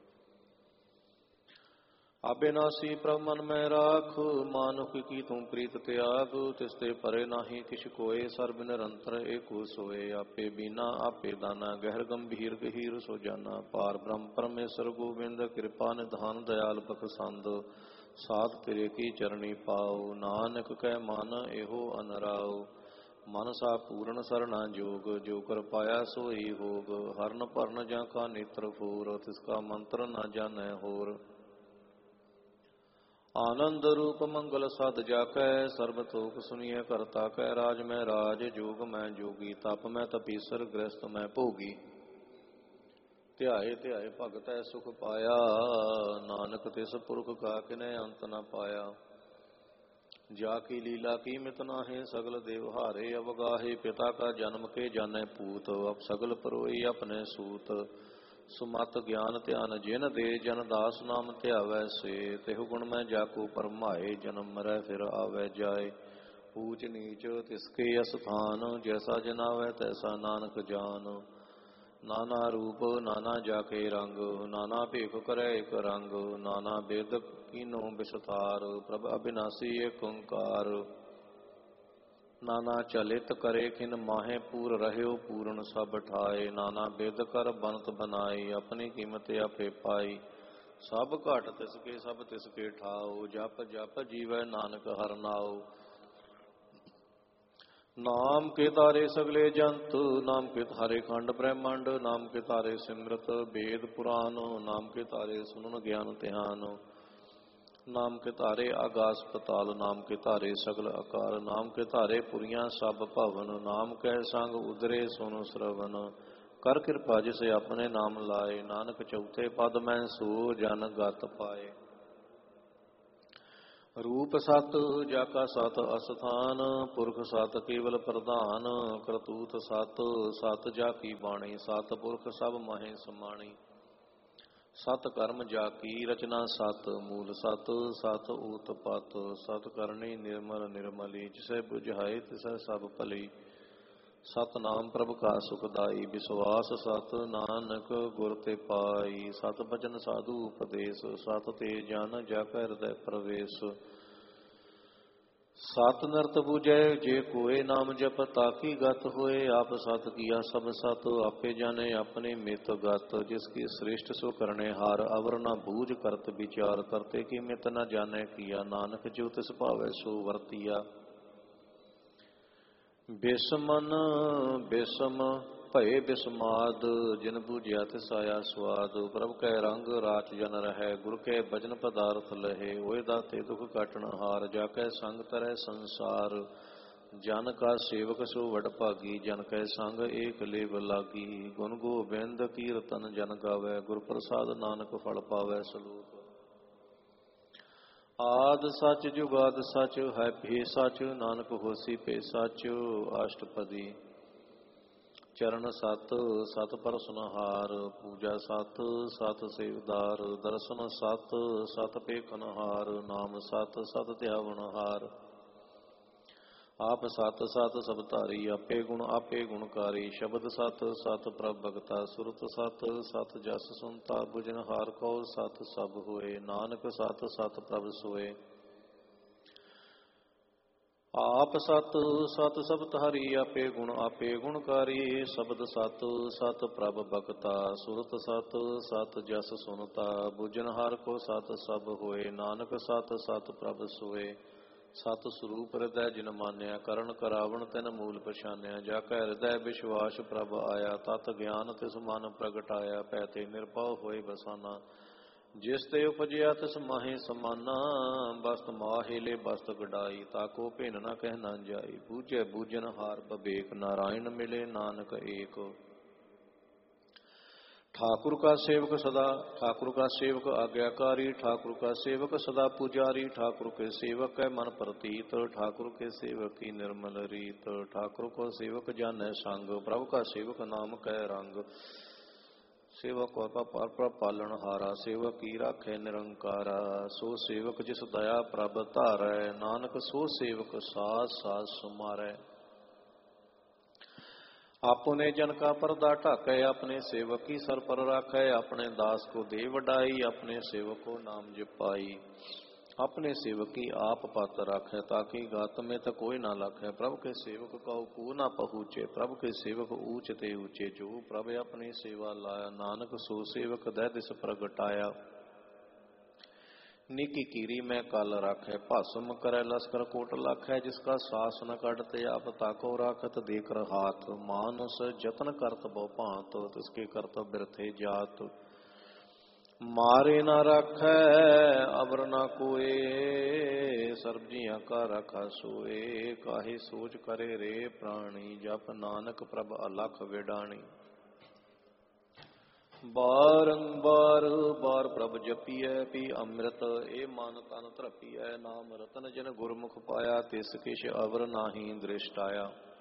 अबिनासी प्रभ मन में राख, मानुख की तुम प्रीत त्याग। तिसते परे नाही किछ कोय, सर्ब निरंतर एको सोए। आपे बीना आपे दाना, गहर गंभीर गहीर सो जाना। पार ब्रह्म परमेश्वर गोविंद, कृपा निधान दयाल बखसंद। साध तेरे की चरणी पाओ, नानक कै मन एहो अनराओ। मन सा पूर्ण सरना जोग, जो कर पाया सोई होग। हरन परन जा का नेत्र फोर, तिसका मंत्र न जानै होर। आनंद रूप मंगल सद जाकै, सर्ब तोक सुनिए करता कै। राज में राज जोग में जोगी, तप में तपीसर गृहस्थ में भोगी। ध्याए ध्याए भगत है सुख पाया, नानक तिस पुरख का किनै अंत न पाया। जाकी लीला की मित नाहे, सगल देवहारे अवगाहे। पिता का जन्म के जाने पूत, अब सगल परोई अपने सूत। सुमत ज्ञान ध्यान जिन दे, जन दास नाम ध्यावै से। तिहु गुण में जाको परमाए, जन्म मरै फिर आवे जाए। ऊच नीच तिसके अस्थान, जैसा जनावै तैसा नानक जान। नाना रूप नाना जाके रंग, नाना भेख करे एक रंग। नाना बेद कीनो विस्तार, प्रभ अविनाशी एक ओंकार। नाना चलित करे किन माहे, पूर रह्यो पूर्ण सब ठाए। नाना बेद कर बनत बनाई, अपनी कीमत आपे पाई। सब घट तिसके सब तिसके ठाओ, जप जप जीवै नानक हर नाओ। नाम के तारे सगले जंत, नाम के तारे खंड ब्रह्मांड। नाम के तारे सिमरत वेद पुराण, नाम के तारे सुनन ज्ञान ध्यान। नाम के तारे आगास पताल, नाम के तारे सगल आकार। नाम के तारे पुरियां सब भवन, नाम कै संग उदरे सुन श्रवण। ਕਰ ਕਿਰਪਾ ਜਿਸੇ ਆਪਣੇ ਨਾਮ ਲਾਏ, ਨਾਨਕ ਚੌਥੇ ਪਦ ਮੈਂ ਸੋ ਜਨ ਗਤ ਪਾਏ। ਰੂਪ ਸਤ ਜਾ ਕਾ ਸਤ ਅਸਥਾਨ, ਪੁਰਖ ਸਤ ਕੇਵਲ ਪ੍ਰਧਾਨ, ਕਰਤੂਤ ਸਤ ਸਤ ਜਾ ਕੀ ਬਾਣੀ, ਸਤ ਪੁਰਖ ਸਭ ਮਾਹੇ ਸਮਾਣੀ। ਸਤ ਕਰਮ ਜਾ ਕੀ ਰਚਨਾ ਸਤ, ਮੂਲ ਸਤ ਸਤ ਊਤਪਤ, ਸਤ ਕਰਨੀ ਨਿਰਮਲ ਨਿਰਮਲੀ, ਜਿਸੈ ਬੁਝਾਏ ਤਿਸੈ ਸਭ ਭਲੀ। ਸਤਨਾਮ ਪ੍ਰਭ ਕਾ ਸੁਖਦਾਈ, ਵਿਸ਼ਵਾਸ ਸਤ ਨਾਨਕ ਗੁਰ ਤੇ ਪਾਈ। ਸਤ ਬਚਨ ਸਾਧੂ ਉਪਦੇਸ਼, ਸਤ ਤੇ ਜਨ ਜਾ ਕੈ ਹਿਰਦੈ ਪ੍ਰਵੇਸ਼। ਸਤ ਨਰਤ ਬੁਝੈ ਜੇ ਕੋਏ, ਨਾਮ ਜਪ ਤਾਕੀ ਗਤ ਹੋਏ। ਆਪ ਸਤ ਕੀਆ ਸਭ ਸਤ, ਆਪੇ ਜਾਣੇ ਆਪਣੇ ਮਿਤ ਗਤ। ਜਿਸ ਕੀ ਸ੍ਰੇਸ਼ਟ ਸੋ ਕਰਨੇ ਹਾਰ, ਅਵਰ ਨਾ ਬੂਝ ਕਰਤ ਵਿਚਾਰ। ਕਰਤੇ ਕੀ ਮਿਤ ਨਾ ਜਾਣੈ ਕੀਆ, ਨਾਨਕ ਜੋ ਤਿਸ ਭਾਵੈ ਸੋ ਵਰਤੀਆ। ਬਿਸਮਨ ਬਿਸਮ ਭਏ ਬਿਸਮਾਦ, ਜਿਨ ਬੂਝਿਆ ਤਿਸ ਆਇਆ ਸਵਾਦ। ਪ੍ਰਭ ਕੈ ਰੰਗ ਰਾਚ ਜਨ ਰਹੈ, ਗੁਰ ਕੈ ਬਚਨ ਪਦਾਰਥ ਲਹੇ। ਹੋਏ ਦਾਤੇ ਦੁਖ ਕਾਟਣ ਹਾਰ, ਜਾ ਕੈ ਸੰਗ ਤਰੈ ਸੰਸਾਰ। ਜਨ ਕਾ ਸੇਵਕ ਸੋ ਵਡ ਭਾਗੀ, ਜਨ ਕੈ ਸੰਗ ਏਕ ਲੇਵ ਲਾਗੀ। ਗੁਣ ਗੋਬਿੰਦ ਕੀਰਤਨ ਜਨ ਗਾਵੈ, ਗੁਰ ਪ੍ਰਸਾਦ ਨਾਨਕ ਫਲ ਪਾਵੈ। ਸਲੋਕ। ਆਦ ਸਚ ਜੁਗਾਦ ਸਚ, ਹੈ ਭੇ ਸਚ ਨਾਨਕ ਹੋਸੀ ਭੇ ਸਚ। ਅਸ਼ਟਪਦੀ। ਚਰਨ ਸਤ ਸਤ ਪਰਸਨਹਾਰ, ਪੂਜਾ ਸਤ ਸਤ ਸੇਵਦਾਰ। ਦਰਸ਼ਨ ਸਤ ਸਤ ਪੇਖਨਹਾਰ, ਨਾਮ ਸਤ ਸਤ ਧਿਆਵਨਹਾਰ। ਆਪ ਸਤ ਸਤ ਸਭ ਧਾਰੀ, ਆਪੇ ਗੁਣ ਆਪੇ ਗੁਣਕਾਰੀ। ਸ਼ਬਦ ਸਤ ਸਤ ਪ੍ਰਭ ਭਗਤਾ, ਸੁਰਤ ਸਤ ਸਤ ਜਸ ਸੁਨਤਾ। ਬੁਝਨਹਾਰ ਕਉ ਸਤ ਸਭ ਹੋਏ, ਨਾਨਕ ਸਤ ਸਤ ਪ੍ਰਭ ਸੋਏ। ਆਪ ਸਤ ਸਤ ਸਭ ਧਾਰੀ, ਆਪੇ ਗੁਣ ਆਪੇ ਗੁਣਕਾਰੀ। ਸ਼ਬਦ ਸਤ ਸਤ ਪ੍ਰਭ ਭਗਤਾ, ਸੁਰਤ ਸਤ ਸਤ ਜਸ ਸੁਨਤਾ। ਬੁਝਨਹਾਰ ਕੋ ਸਤ ਸਭ ਹੋਏ, ਨਾਨਕ ਸਤ ਸਤ ਪ੍ਰਭ ਸੋਏ। ਸਤ ਸਰੂਪ ਹਿਰਦੈ ਜਿਨ ਮਾਨਿਆ, ਕਰਨ ਕਰਾਵਣ ਤਿਨ ਮੂਲ ਪਛਾਨਿਆ। ਜਾ ਕੈ ਹਿਰਦੈ ਵਿਸ਼ਵਾਸ ਪ੍ਰਭ ਆਇਆ, ਤਤ ਗਿਆਨ ਤਿਸ ਮਨ ਪ੍ਰਗਟਾਇਆ। ਪੈ ਤੇ ਨਿਰਭਉ ਹੋਏ ਬਸਾਨਾ, ਜਿਸ ਤੇ ਉਪਜਿਆ ਤਿਸ ਮਾਹੇ ਸਮਾਨਾ। ਬਸਤ ਮਾਹੇਲੇ ਬਸਤ ਗਡਾਈ, ਤਾਕੋ ਭਿੰਨ ਨਾ ਕਹਿ ਨਾ ਜਾਈ। ਬੂਝੈ ਬੂਝਨ ਹਾਰ ਬਵੇਕ, ਨਾਰਾਇਣ ਮਿਲੇ ਨਾਨਕ ਏਕ। ठाकुर का सेवक सदा ठाकुर का सेवक आज्ञाकारी, ठाकुर का सेवक सदा पुजारी। ठाकुर के सेवक है मन प्रतीत, ठाकुर के सेवक की निर्मल रीत। ठाकुर को सेवक जानै संग, प्रभु का सेवक नाम कै रंग। सेवक पर पालन हारा, सेवक की राखे निरंकारा। सो सेवक जिस दया प्रभ धारै, नानक सो सेवक सास सास सुमारै। अपने जन का पर्दा ढाकै, अपने सेवक की सर पर राखै। अपने दास को दे वडाई, अपने सेवक को नाम जपाई। अपने सेवक की आप पत राखै, ताकि गात में तो कोई ना लाखै। प्रभु के सेवक का को ना पहुँचे, प्रभु के सेवक ऊंच ते ऊंचे। जो प्रभु अपनी सेवा लाया, नानक सो सेवक दै दिस प्रगटाया। निकी कीरी मैं कल राखै, भस्म करे लश्कर कोट लाखै। जिसका सास न कटते आप ताको राखत, देकर हाथ मानुस जतन करत बहु भांत। तिसके करत बिरथे जात, मारे न राखै अवर न कोए। सर्ब जियां का राखा सोए, काहे सोच करे रे प्राणी। जप नानक प्रभ अलख विडाणी। बारंबार बार प्रभ जपिए, पी अमृत ए मन तन तरपिए। नाम रतन जिन गुरमुख पाया, तिस किश अवर नाही दृष्ट आया।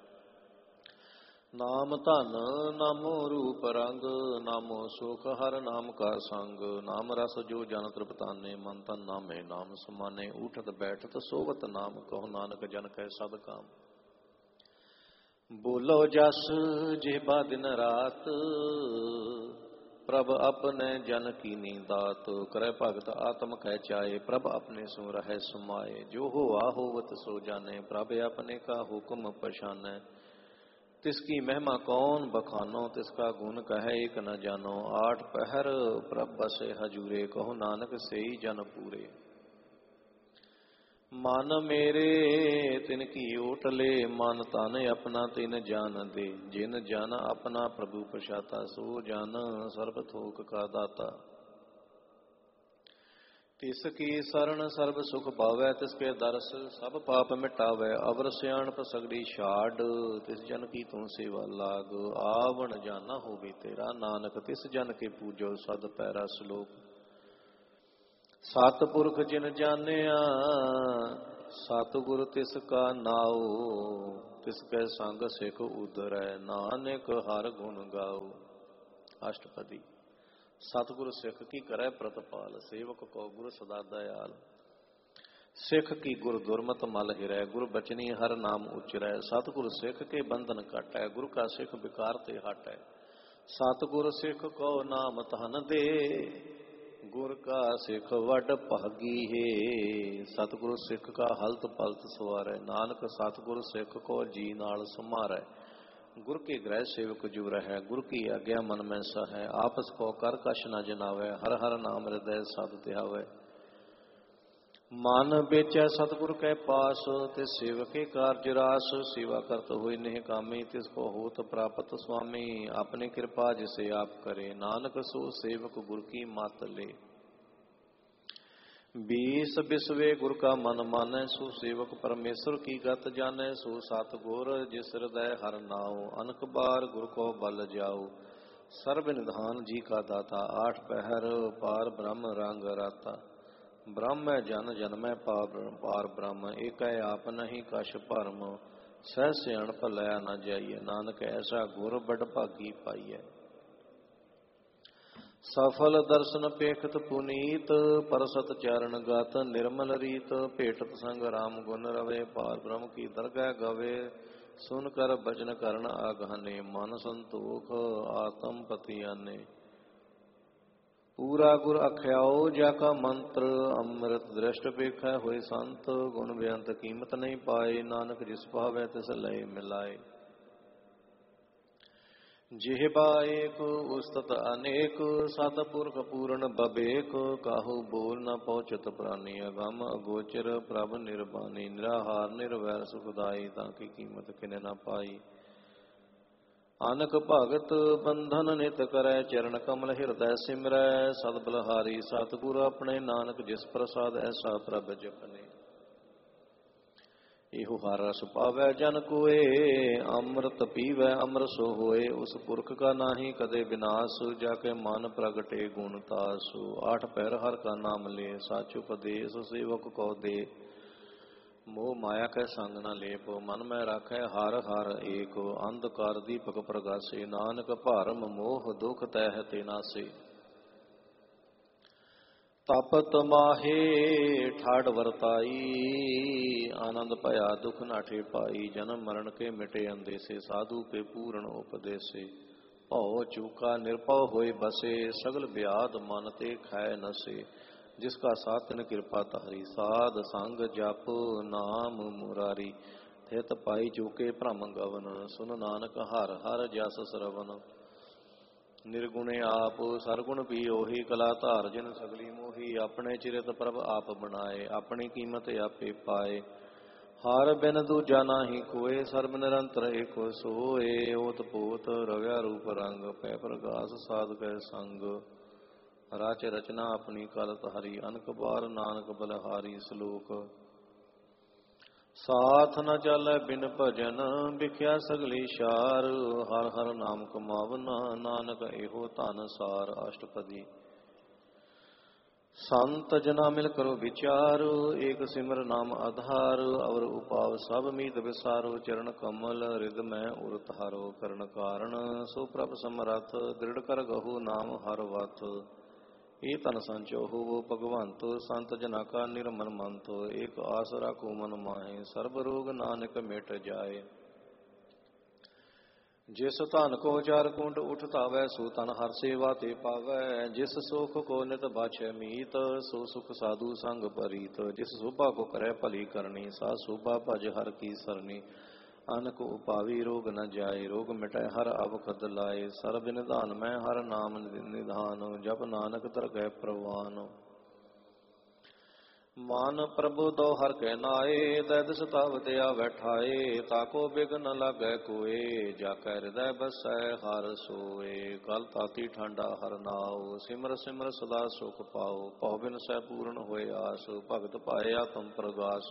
नाम धन नामो रूप रंग, नामो सुख हर नाम का संग। नाम रस जो जन तृप्ताने, मन तन नामे नाम समाने। उठत बैठत सोवत नाम, कहो नानक जन कह सब काम। बोलो जस जेबा दिन रात, प्रभ अपने जन की दात। करे भगत आत्म कह चाहे, प्रभ अपने सो रहे समाये। जो होआ होवत सो जाने, प्रभ अपने का हुक्म पछानै। तिसकी महिमा कौन बखानो, तिसका गुण कहे एक न जानो। आठ पहर प्रभ बसे हजूरे, कहो नानक सेई जन पूरे। मन मेरे तिनकी ओट ले, मन तन अपना तिन जान दे। जिन जन अपना प्रभु प्रसाता, सो जन सर्व थोक का दाता। ਤਿਸ ਕੀ ਸਰਣ ਸਰਬ ਸੁਖ ਪਾਵੈ, ਤਿਸ ਕੇ ਦਰਸ ਸਭ ਪਾਪ ਮਿਟਾਵੈ। ਅਵਰ ਸਿਆਣਪ ਸਗਲੀ ਛਾੜ, ਤਿਸ ਜਨ ਕੀ ਤੂੰ ਸੇਵਾ ਲਾਗ। ਆਵਣ ਜਾਨਾ ਹੋਵੇ ਤੇਰਾ ਨਾਨਕ, ਤਿਸ ਜਨ ਕੇ ਪੂਜੋ ਸਦ ਪੈਰਾ ਸਲੋਕ। ਸਤਿਪੁਰਖ ਜਿਨ ਜਾਣਿਆ, ਸਤਿਗੁਰ ਤਿਸ ਕਾ ਨਾਉ। ਤਿਸ ਕੈ ਸੰਗ ਸਿਖ ਉਧਰੈ, ਨਾਨਕ ਹਰ ਗੁਣ ਗਾਉ। ਅਸ਼ਟਪਦੀ। ਸਤਿਗੁਰ ਸਿੱਖ ਕੀ ਕਰੈ ਪ੍ਰਤਪਾਲ, ਸੇਵਕ ਕੋ ਗੁਰ ਸਦਾ ਦਇਆਲ। ਸਿੱਖ ਕੀ ਗੁਰ ਦੁਰਮਤ ਮਲ ਹਿਰੈ, ਗੁਰ ਬਚਨੀ ਹਰ ਨਾਮ ਉਚਰੈ। ਸਤਿਗੁਰ ਸਿੱਖ ਕੇ ਬੰਧਨ ਘਟੈ, ਗੁਰ ਕਾ ਸਿੱਖ ਵਿਕਾਰ ਤੇ ਹਟੈ। ਸਤਿਗੁਰ ਸਿੱਖ ਕੋ ਨਾਮ ਧਨ ਦੇ, ਗੁਰ ਕਾ ਸਿੱਖ ਵੱਡ ਭਾਗੀ ਹੈ। ਸਤਿਗੁਰ ਸਿੱਖ ਕਾ ਹਲਤ ਪਲਤ ਸਵਾਰੈ, ਨਾਨਕ ਸਤਿਗੁਰ ਸਿੱਖ ਕੋ ਜੀ ਨਾਲ ਸਮਾਰੈ। ਗੁਰ ਕੇ ਗ੍ਰਹਿ ਸੇਵਕ ਜੁ ਰਹੈ, ਗੁਰ ਕੀ ਆਗਿਆ ਮਨ ਮੈਂ ਸਹੈ। ਆਪਸ ਕੋ ਕਰ ਕਛ ਨ ਜਨਾਵੈ, ਹਰ ਹਰ ਨਾਮ ਹਿਰਦੈ ਸਦ ਧਿਆਵੈ। ਮਨ ਵੇਚੈ ਸਤਿਗੁਰ ਕੈ ਪਾਸ, ਤੇ ਸੇਵਕੇ ਕਾਰਜ ਰਾਸ। ਸੇਵਾ ਕਰਤ ਹੋਇ ਨਹਿ ਕਾਮੀ, ਤਿਸ ਕੋ ਹੋਤ ਪ੍ਰਾਪਤ ਸੁਆਮੀ। ਆਪਣੀ ਕਿਰਪਾ ਜਿਸੇ ਆਪ ਕਰੇ, ਨਾਨਕ ਸੋ ਸੇਵਕ ਗੁਰ ਕੀ ਮਤ ਲੇ। बीस बिसवे गुर का मन मानै, सो सेवक परमेश्वर की गत जानै। सो सतगुर जिस हृदय हर नाउ, अनक बार गुर को बल जाओ। सर्व निधान जी का दाता, आठ पहर पार ब्रह्म रंग राता। ब्रह्म जन जन्मै पार ब्रह्म, एक आप नहीं कछ भरम। सह सियाण भलया न जाइए, नानक ऐसा गुर बड़ भागी पाइए। सफल दर्शन पेखत पुनीत, परसत चरण गत निर्मल रीत। भेटत संग राम गुण रवे, पार ब्रह्म की दरगह गवे। सुन कर भजन करण आगाने, मन संतोख आत्म पति आने। पूरा गुर अख्याओ जाका मंत्र, अमृत दृष्ट पेखै होए संत। गुण बेअंत कीमत नहीं पाए, नानक जिस पावै तिस लय मिलाए। जिह्वा एक उस्तत अनेक, सतपुरख पूर्ण बबेक। काहू बोल न पहुँचत प्राणी, अगम अगोचर प्रभ निर्बानी। निराहार निर्वैर सुखदाई, ताकि कीमत किने न पाई। अनक भगत बंधन नित करै, चरण कमल हृदय सिमरै। सद बलहारी सतगुर अपने, नानक जिस प्रसाद ऐसा प्रभ जपने। ਇਹੋ ਹਰ ਰਸ ਪਾਵੈ ਜਨ ਕੋਏ, ਅੰਮ੍ਰਿਤ ਪੀਵੈ ਅੰਮ੍ਰਿਤ ਸੋ ਹੋਏ। ਉਸ ਪੁਰਖ ਕਾ ਨਾਹੀ ਕਦੇ ਵਿਨਾਸ਼, ਜਾ ਕੇ ਮਨ ਪ੍ਰਗਟੇ ਗੁਣ ਤਾਸ। ਆਠ ਪਹਿਰ ਹਰ ਕਾ ਨਾਮ ਲੇ, ਸਾਚ ਉਪਦੇਸ ਸੇਵਕ ਕੋ ਦੇ। ਮੋਹ ਮਾਇਆ ਕੈ ਸੰਗ ਨ ਲੇਪ, ਮਨ ਮੈਂ ਰਾਖੈ ਹਰ ਹਰ ਏਕ। ਅੰਧਕਾਰ ਦੀਪਕ ਪ੍ਰਗਾਸੇ, ਨਾਨਕ ਭਰਮ ਮੋਹ ਦੁਖ ਤਹਿ ਤੇ ਨਾਸੇ। ਤਪਤ ਮਾਹੇ ਠਾੜ ਵਰਤਾਈ, ਆਨੰਦ ਭਇਆ ਦੁਖ ਨਾਠੇ ਪਾਈ। ਜਨਮ ਮਰਨ ਕੇ ਮਿਟੇ ਅੰਦੇਸੇ, ਸਾਧੂ ਕੇ ਪੂਰਨ ਉਪਦੇਸੇ। ਭਉ ਚੂਕਾ ਨਿਰਭਉ ਹੋਏ ਬਸੇ, ਸਗਲ ਵਿਆਦ ਮਨ ਤੇ ਖੈ ਨਸੇ। ਜਿਸ ਕਾ ਸਾਥ ਤਿਨ ਕਿਰਪਾ ਤਾਰੀ, ਸਾਧ ਸੰਗ ਜਪ ਨਾਮ ਮੁਰਾਰੀ। ਥਿਤ ਪਾਈ ਚੂਕੇ ਭ੍ਰਮ ਗਵਨ, ਸੁਨ ਨਾਨਕ ਹਰ ਹਰ ਜਸ ਸਰਵਨ। ਨਿਰਗੁਣੇ ਆਪ ਸਰਗੁਣ ਵੀ ਉਹੀ, ਕਲਾ ਧਾਰ ਜਿਨ ਸਗਲੀ ਮੋਹੀ। ਆਪਣੇ ਚਿਰਤ ਪ੍ਰਭ ਆਪ ਬਣਾਏ, ਆਪਣੀ ਕੀਮਤ ਆਪੇ ਪਾਏ। ਹਰ ਬਿਨ ਦੂਜਾ ਨਾਹੀ ਕੋਏ, ਸਰਬ ਨਿਰੰਤਰ ਏਕੋ ਸੋਏ। ਓਤ ਪੋਤ ਰਵਿਆ ਰੂਪ ਰੰਗ, ਪੈ ਪ੍ਰਗਾਸ ਸਾਧ ਕੈ ਸੰਗ। ਰਾਚ ਰਚਨਾ ਆਪਣੀ ਕਲਤ ਹਰੀ, ਅਨਕ ਬਾਰ ਨਾਨਕ ਬਲਹਾਰੀ। ਸ਼ਲੋਕ ਸਾਥ ਨ ਚਾਲੈ ਬਿਨ ਭਜਨ, ਵਿਖਿਆ ਸਗਲੀ ਸ਼ਾਰ। ਹਰ ਹਰ ਨਾਮ ਕਮਾਵਨਾ, ਨਾਨਕ ਇਹੋ ਧਨ ਸਾਰ। ਅਸ਼ਟਪਦੀ। ਸੰਤ ਜਨਾ ਮਿਲ ਕਰੋ ਵਿਚਾਰ, ਏਕ ਸਿਮਰ ਨਾਮ ਆਧਾਰ। ਅਵਰ ਉਪਾਵ ਸਭ ਮੀਤ ਵਿਸਾਰੋ, ਚਰਨ ਕਮਲ ਰਿਦ ਮੈਂ ਉਰ ਧਾਰੋ। ਕਰਨ ਕਾਰਨ ਸੋ ਪ੍ਰਭ ਸਮਰਥ, ਦ੍ਰਿੜ ਕਰ ਗਹੂ ਨਾਮ ਹਰ ਵਥ। ਇਹ ਤਨ ਸੰਚੋ ਹੋਵੋ ਭਗਵੰਤ, ਸੰਤ ਜਨਾ ਕਾ ਨਿਰਮਲ ਮੰਤ। ਏਕ ਆਸ ਰਾਖੋ ਮਨ ਮਾਹੇ, ਸਰਬ ਰੋਗ ਨਾਨਕ ਮਿਟ ਜਾਏ। ਜਿਸ ਧਨ ਕੋ ਚਾਰ ਕੁੰਡ ਉਠ ਧਾਵੈ, ਸੋ ਤਨ ਹਰ ਸੇਵਾ ਤੇ ਪਾਵੈ। ਜਿਸ ਸੁਖ ਕੋ ਨਿਤ ਬਾਛੈ ਮੀਤ, ਸੋ ਸੁਖ ਸਾਧੂ ਸੰਗ ਪਰੀਤ। ਜਿਸ ਸੋਭਾ ਕੋ ਕਰੈ ਭਲੀ ਕਰਨੀ, ਸਾ ਸੋਭਾ ਭਜ ਹਰ ਕੀ ਸਰਨੀ। ਅਨਕ ਉਪਾਵੀ ਰੋਗ ਨ ਜਾਏ, ਰੋਗ ਮਿਟੈ ਹਰ ਅਵਖਦ ਲਾਏ। ਸਰਬ ਨਿਧਾਨ ਮੈਂ ਹਰ ਨਾਮ ਨਿਧਾਨ, ਜਪ ਨਾਨਕ ਦਰਗਹਿ ਪ੍ਰਵਾਨ। ਮਨ ਪ੍ਰਭੂ ਦੋ ਹਰ ਕੈ ਨਾਏ, ਦੈਦ ਸਤਾਵਤ ਆਵੈ ਠਾਏ, ਤਾਕੋ ਬਿਘ ਨ ਲਾਗੈ ਕੋਏ, ਜਾ ਕੈ ਹਿਰਦੈ ਬਸੈ ਹਰਿ ਸੋਏ। ਗਲ ਤਾਤੀ ਠਾਂਡਾ ਹਰਿ ਨਾਉ, ਸਿਮਰ ਸਿਮਰ ਸਦਾ ਸੁਖ ਪਾਉ, ਭਉ ਬਿਨ ਸੈ ਪੂਰਨ ਹੋਏ ਆਸ, ਭਗਤ ਪਾਏ ਆਤਮ ਪ੍ਰਗਾਸ।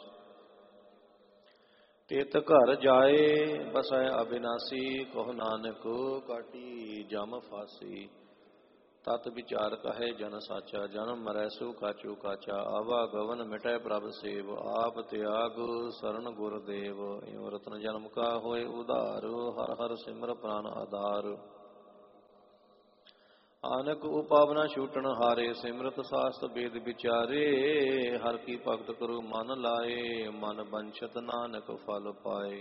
ਤਿਤ ਘਰ ਜਾਏ ਬਸੈ ਅਬਿਨਾਸੀ, ਕਹੁ ਨਾਨਕ ਕਾਟੀ ਜਮ ਫਾਸੀ। ਤਤ ਵਿਚਾਰ ਕਹੈ ਜਨ ਸਾਚਾ, ਜਨਮ ਮਰੈ ਸੋ ਕਾਚੂ ਕਾਚਾ, ਆਵਾ ਗਵਨ ਮਿਟੈ ਪ੍ਰਭ ਸੇਵ, ਆਪ ਤਿਆਗ ਸਰਣ ਗੁਰ ਦੇਵ। ਇਉ ਰਤਨ ਜਨਮ ਕਾ ਹੋਏ ਉਧਾਰ, ਹਰ ਹਰ ਸਿਮਰ ਪ੍ਰਾਨ ਆਧਾਰ। ਆਨਕ ਉਪਾਵਨਾ ਛੂਟਣ ਹਾਰੇ, ਸਿਮਰਤ ਸਾਸਤ ਵੇਦ ਵਿਚਾਰੇ, ਹਰ ਕੀ ਭਗਤ ਕਰੋ ਮਨ ਲਾਏ, ਮਨ ਬੰਛਤ ਨਾਨਕ ਫਲ ਪਾਏ।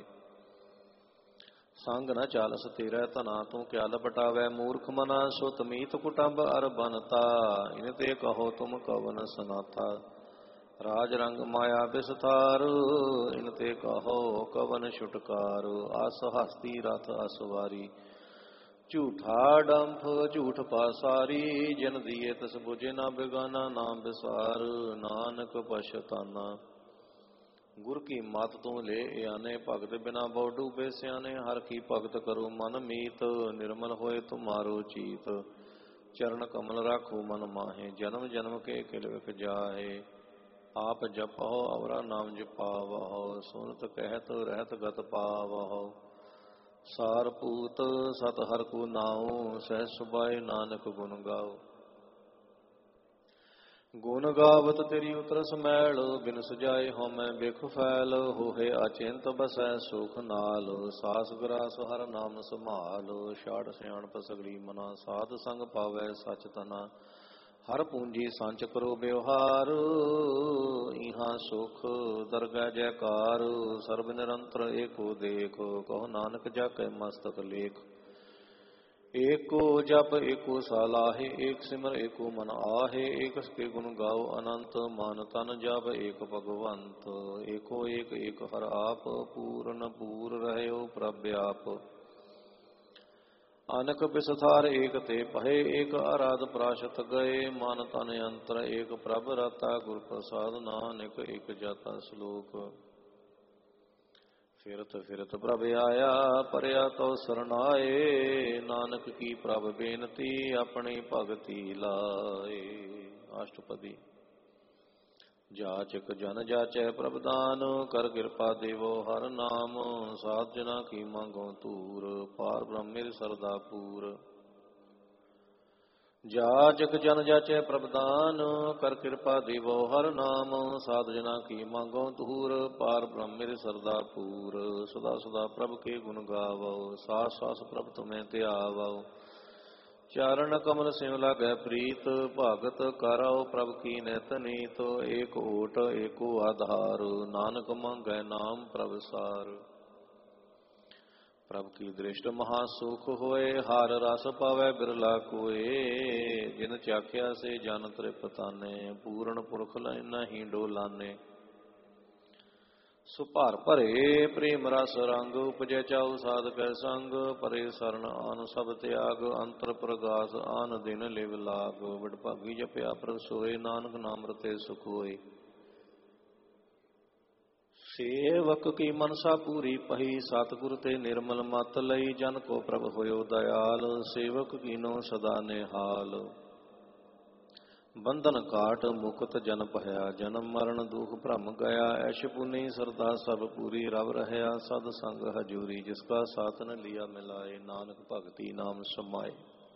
ਸੰਗ ਨ ਚਾਲਸ ਤੇਰਾ ਧਨਾ, ਤੂੰ ਕਿਆ ਲਪਟਾਵੈ ਮੂਰਖ ਮਨਾ, ਸੋ ਤਮੀਤ ਕੁਟੰਬ ਅਰ ਬਨਤਾ, ਇਨ ਤੇ ਕਹੋ ਤੁਮ ਕਵਨ ਸਨਾਥਾ। ਰਾਜ ਰੰਗ ਮਾਇਆ ਬਿਸਥਾਰ, ਇਨ ਤੇ ਕਹੋ ਕਵਨ ਛੁਟਕਾਰ। ਅਸ ਹਸਤੀ ਰਥ ਅਸਵਾਰੀ, ਝੂਠਾ ਡੰਫ ਝੂਠ ਪਾਸਾਰੀ, ਜਿਨ ਦੀਏ ਤਿਸ ਬੁਝੇ ਨਾ ਬਿਗਾਨਾ, ਨਾਮ ਵਿਸਾਰ ਨਾਨਕ ਪਛਤਾਨਾ। ਗੁਰ ਕੀ ਮਤ ਤੂੰ ਲੈ ਆਨੇ, ਭਗਤ ਬਿਨਾ ਬਹੁ ਡੂਬੇ ਸਿਆਣੇ, ਹਰ ਕੀ ਭਗਤ ਕਰੋ ਮਨ ਮੀਤ, ਨਿਰਮਲ ਹੋਏ ਤੁਮਾਰੋ ਚੀਤ। ਚਰਨ ਕਮਲ ਰਾਖੋ ਮਨ ਮਾਹੇ, ਜਨਮ ਜਨਮ ਕੇ ਕਿਲ ਵਿਖ ਜਾਹੇ। ਆਪ ਜਪੋ ਅਵਰਾ ਨਾਮ ਜਪਾਵਹੁ, ਸੁਨਤ ਕਹਿਤ ਰਹਿਤ ਗਤ ਪਾਵਹੁ। ਸਾਰ ਪੂਤ ਸਤ ਹਰਿ ਕੋ ਨਾਉ, ਸਹਿ ਸੁਭਾਏ ਨਾਨਕ ਗੁਣ ਗਾਓ। ਗੁਣ ਗਾਵਤ ਤੇਰੀ ਉਤਰਸ ਮੈਲ, ਬਿਨ ਸਜਾਏ ਹਉਮੈ ਬਿਖ ਫੈਲ। ਹੋਏ ਅਚਿੰਤ ਬਸੈ ਸੁਖ ਨਾਲ, ਸਾਸ ਗਰਾਸ ਹਰ ਨਾਮ ਸੰਭਾਲ। ਛਾੜ ਸਿਆਣਪ ਸਗਲੀ ਮਨਾ, ਸਾਧ ਸੰਗ ਪਾਵੈ ਸਚ ਤਨਾ। ਹਰ ਪੂੰਜੀ ਸੰਚ ਕਰੋ ਬਿਵਹਾਰ, ਇਹਾਂ ਸੁਖ ਦਰਗਹਿ ਜੈਕਾਰ। ਸਰਬ ਨਿਰੰਤਰ ਏਕੋ ਦੇਖ, ਕਹੋ ਨਾਨਕ ਜਾ ਕੈ ਮਸਤਕ ਲੇਖ। ਏਕੋ ਜਪ ਏਕੋ ਸਲਾਹੇ, ਏਕ ਸਿਮਰ ਏਕੋ ਮਨ ਆਹੇ। ਏਕ ਸਕੇ ਗੁਣ ਗਾਓ ਅਨੰਤ, ਮਨ ਤਨ ਜਪ ਏਕ ਭਗਵੰਤ। ਏਕੋ ਏਕ ਏਕ ਹਰ ਆਪ, ਪੂਰਨ ਪੂਰ ਰਹਿਓ ਪ੍ਰਭ ਆਪ। ਅਨਕ ਬਿਸਥਾਰ ਏਕ ਤੇ ਪਹੇ, ਏਕ ਅਰਾਧ ਪ੍ਰਾਸ਼ਤ ਗਏ। ਮਨ ਤਨ ਅੰਤਰ ਏਕ ਪ੍ਰਭ ਰਾਤਾ, ਗੁਰ ਪ੍ਰਸਾਦ ਨਾਨਕ ਏਕ ਜਾਤਾ ਸਲੋਕ। ਫਿਰਤ ਫਿਰਤ ਪ੍ਰਭ ਆਇਆ, ਪਰਿਆ ਤਉ ਸਰਨਾਏ। ਨਾਨਕ ਕੀ ਪ੍ਰਭ ਬੇਨਤੀ, ਆਪਣੀ ਭਗਤੀ ਲਾਏ। ਅਸ਼ਟਪਦੀ। ਜਾਚਕ ਜਨ ਜਾਚੈ ਪ੍ਰਭ ਦਾਨ, ਕਰ ਕਿਰਪਾ ਦੇਵੋ ਹਰ ਨਾਮ। ਸਾਧ ਜਨਾ ਕੀ ਮੰਗੋ ਧੂਰ, ਪਾਰ ਬ੍ਰਹਮ ਮੇਰੀ ਸਰਦਾ ਪੂਰ। ਜਾਚਕ ਜਨ ਜਾਚੈ ਪ੍ਰਭ ਦਾਨ, ਕਰ ਕਿਰਪਾ ਦੇਵੋ ਹਰ ਨਾਮ। ਸਾਧ ਜਨਾ ਕੀ ਮੰਗੋ ਧੂਰ, ਪਾਰ ਬ੍ਰਹਮ ਮੇਰੀ ਸਰਦਾ ਪੂਰ। ਸਦਾ ਸਦਾ ਪ੍ਰਭ ਕੇ ਗੁਣ ਗਾਵੋ, ਸਾਸ ਸਾਸ ਪ੍ਰਭ ਤੁਮੈ ਧਿਆਵੋ। ਚਰਨ ਕਮਲ ਸਿਉ ਲਾਗੈ ਪ੍ਰੀਤ, ਭਗਤ ਕਰਉ ਪ੍ਰਭ ਕੀ ਨਿਤ ਨੀਤ। ਏਕ ਓਟ ਏਕੋ ਆਧਾਰ, ਨਾਨਕ ਮੰਗੈ ਨਾਮ ਪ੍ਰਭ ਸਾਰ। ਪ੍ਰਭ ਕੀ ਦ੍ਰਿਸ਼ਟ ਮਹਾ ਸੁਖ ਹੋਏ, ਹਰ ਰਸ ਪਾਵੈ ਬਿਰਲਾ ਕੋਏ। ਜਿਨ ਚਾਖਿਆ ਸੇ ਜਨ ਤ੍ਰਿਪਤਾਨੇ, ਪੂਰਨ ਪੁਰਖ ਨਹੀਂ ਡੋਲਾਨੇ। ਸੋ ਭਰ ਭਰੇ ਪ੍ਰੇਮ ਰਸ ਰੰਗ, ਉਪਜੈ ਚਾਉ ਸਾਧ ਕੈ ਸੰਗ। ਪਰੇ ਸਰਨ ਆਨ ਸਭ ਤਿਆਗ, ਅੰਤਰ ਪ੍ਰਗਾਸ ਆਨ ਦਿਨ ਲਿਵ ਲਾਗ। ਵਡਭਾਗੀ ਜਪਿਆ ਪ੍ਰਭ ਸੋਏ, ਨਾਨਕ ਨਾਮ ਰਤੇ ਸੁਖ ਹੋਏ। ਸੇਵਕ ਕੀ ਮਨਸਾ ਪੂਰੀ ਪਹੀ, ਸਤਿਗੁਰ ਤੇ ਨਿਰਮਲ ਮਤ ਲਈ। ਜਨ ਕੋ ਪ੍ਰਭ ਹੋਇਓ ਦਇਆਲ, ਸੇਵਕ ਕੀਨੋ ਸਦਾ ਨਿਹਾਲ। ਬੰਧਨ ਕਾਟ ਮੁਕਤ ਜਨ ਭਇਆ, ਜਨਮ ਮਰਨ ਦੁਖ ਭ੍ਰਮ ਗਿਆ। ਐਸ਼ ਪੁਨੀ ਸਰਦਾ ਸਭ ਪੂਰੀ, ਰਵ ਰਹਿਆ ਸਦ ਸੰਗ ਹਜੂਰੀ। ਜਿਸ ਕਾ ਸਾਥ ਨ ਲਿਆ ਮਿਲਾਏ, ਨਾਨਕ ਭਗਤੀ ਨਾਮ ਸਮਾਏ।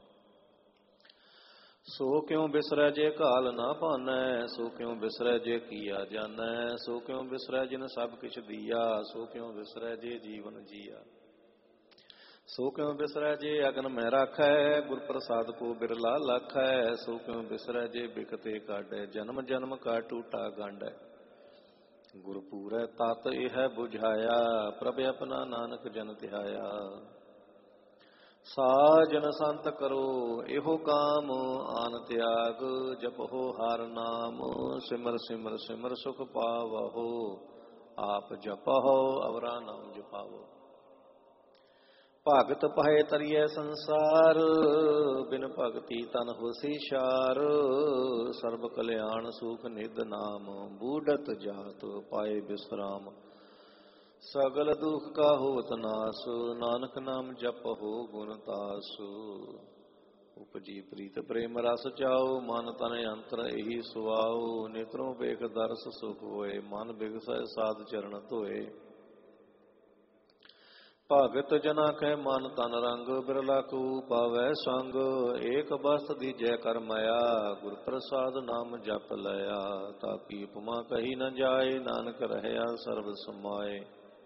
ਸੋ ਕਿਉ ਬਿਸਰੈ ਜੇ ਘਾਲ ਨਾ ਭਾਨੈ, ਸੋ ਕਿਉ ਬਿਸਰੈ ਜੇ ਕੀਆ ਜਾਨੈ। ਸੋ ਕਿਉ ਬਿਸਰੈ ਜਿਨ ਸਭ ਕਿਛ ਦੀਆ, ਸੋ ਕਿਉ ਬਿਸਰੈ ਜੇ ਜੀਵਨ ਜੀਆ। ਸੋ ਕਿਉ ਬਿਸਰੈ ਜੇ ਅਗਨ ਮਹਿ ਰਾਖੈ, ਗੁਰ ਪ੍ਰਸਾਦ ਕੋ ਬਿਰਲਾ ਲਾਖੈ। ਸੋ ਕਿਉ ਬਿਸਰੈ ਜੇ ਬਿਕਤੇ ਕਾਢੈ, ਜਨਮ ਜਨਮ ਕਾ ਟੂਟਾ ਗਾਢੈ। ਗੁਰ ਪੂਰੈ ਤਤ ਇਹ ਬੁਝਾਇਆ, ਪ੍ਰਭ ਆਪਣਾ ਨਾਨਕ ਜਨ ਧਿਆਇਆ। ਸਾਜਨ ਸੰਤ ਕਰੋ ਇਹੋ ਕਾਮ, ਆਨ ਤਿਆਗ ਜਪਹੁ ਹਰ ਨਾਮ। ਸਿਮਰ ਸਿਮਰ ਸਿਮਰ ਸੁਖ ਪਾਵਹੁ, ਆਪ ਜਪਹੁ ਅਵਰਾ ਨਾਮ ਜਪਾਵੋ। ਭਗਤ ਪਾਏ ਤਰੀਐ ਸੰਸਾਰ, ਬਿਨ ਭਗਤੀ ਤਨ ਹੋਸੀ ਛਾਰ। ਸਰਬ ਕਲਿਆਣ ਸੁਖ ਨਿਧ ਨਾਮ, ਬੂਢਤ ਜਾਤ ਪਾਏ ਬਿਸਰਾਮ। ਸਗਲ ਦੁਖ ਕਾ ਹੋਤ ਨਾਸ, ਨਾਨਕ ਨਾਮ ਜਪਹੁ ਗੁਣ ਤਾਸ। ਉਪਜੀ ਪ੍ਰੀਤ ਪ੍ਰੇਮ ਰਸ ਚਾਓ, ਮਨ ਤਨ ਅੰਤਰ ਇਹੀ ਸੁਆਓ। ਨੇਤਰੋਂ ਵੇਖ ਦਰਸ ਸੁਖ ਹੋਏ, ਮਨ ਬਿਗਸੈ ਸਾਧ ਚਰਨ ਧੋਏ। ਭਗਤ ਜਨਾ ਕੈ ਮਨ ਤਨ ਰੰਗ, ਬਿਰਲਾ ਕੂ ਪਾਵੈ ਸੰਗ। ਏਕ ਬਸਤ ਦੀਜੈ ਕਰ ਮਾਇਆ, ਗੁਰ ਪ੍ਰਸਾਦ ਨਾਮ ਜਪ ਲਿਆ। ਤਾਕੀ ਉਪਮਾ ਕਹੀ ਨ ਜਾਏ, ਨਾਨਕ ਰਹਿਆ ਸਰਬ ਸਮਾਏ।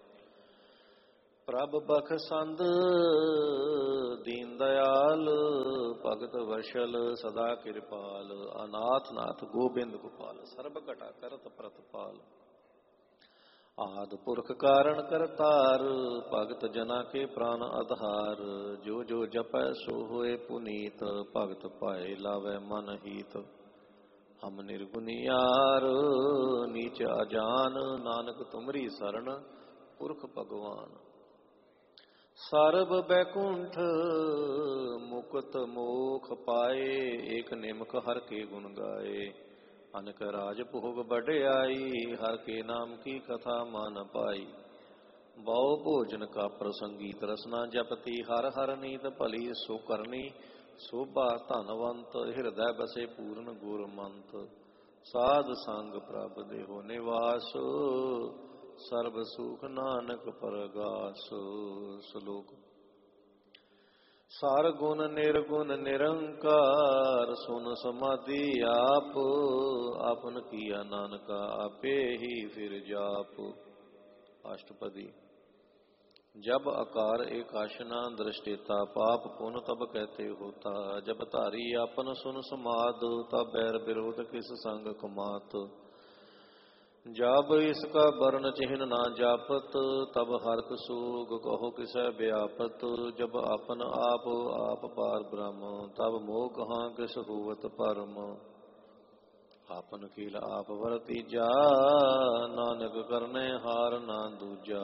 ਪ੍ਰਭ ਬਖਸ਼ੰਦ ਦੀਨ ਦਿਆਲ, ਭਗਤ ਵਸ਼ਲ ਸਦਾ ਕਿਰਪਾਲ। ਅਨਾਥ ਨਾਥ ਗੋਬਿੰਦ ਗੋਪਾਲ, ਸਰਬ ਘਟਾ ਕਰਤ ਪ੍ਰਤਪਾਲ। ਆਦਿ ਪੁਰਖ ਕਾਰਣ ਕਰਤਾਰ, ਭਗਤ ਜਨਾ ਕੇ ਪ੍ਰਾਨ ਆਧਾਰ। ਜੋ ਜੋ ਜਪੈ ਸੋ ਹੋਏ ਪੁਨੀਤ, ਭਗਤ ਪਾਏ ਲਾਵੈ ਮਨ ਹੀਤ। ਹਮ ਨਿਰਗੁਨਿਆਰ ਨੀਚ ਅਜਾਨ, ਨਾਨਕ ਤੁਮਰੀ ਸਰਣ ਪੁਰਖ ਭਗਵਾਨ। ਸਰਬ ਬੈਕੁੰਠ ਮੁਕਤ ਮੋਖ ਪਾਏ, ਏਕ ਨਿਮਕ ਹਰ ਕੇ ਗੁਣ ਗਾਏ। ਅਨਕ ਰਾਜ ਭੋਗ ਵਡਿਆਈ, ਹਰ ਕੇ ਨਾਮ ਕੀ ਕਥਾ ਮਨ ਪਾਈ। ਬਹੁ ਭੋਜਨ ਕਾ ਪ੍ਰਸੰਗੀਤ ਰਸਨਾ ਜਪਤੀ, ਹਰ ਹਰ ਨੀਤ ਭਲੀ ਸੋ ਕਰਨੀ। ਸੋਭਾ ਧਨਵੰਤ ਹਿਰਦੈ ਬਸੇ ਪੂਰਨ ਗੁਰਮੰਤ। ਸਾਧ ਸੰਗ ਪ੍ਰਭ ਦੇਹੋ ਨਿਵਾਸ, ਸਰਬ ਸੁਖ ਨਾਨਕ ਪਰਗਾਸ। ਸ਼ਲੋਕ। ਸਰ ਗੁਣ ਨਿਰਗੁਣ ਨਿਰੰਕਾਰ, ਸੁਨ ਸਮਾਧੀ ਆਪ। ਆਪਨ ਕੀਆ ਨਾਨਕਾ ਆਪੇ ਹੀ ਫਿਰ ਜਾਪ। ਅਸ਼ਟਪਦੀ। जब आकार एक आशना दृष्टिता, पाप पुन तब कहते होता। जब धारी आपन सुन समाद, तब बैर विरोध किस संग कुमात। जब इसका वर्ण चिन्ह ना जापत, तब हरक सूग कहो किसै व्यापत। जब आपन आप आप पार ब्रह्म, तब मोह कहाँ किस होवत परम। आपन कील आप वरतीजा, नानक करने हार ना दूजा।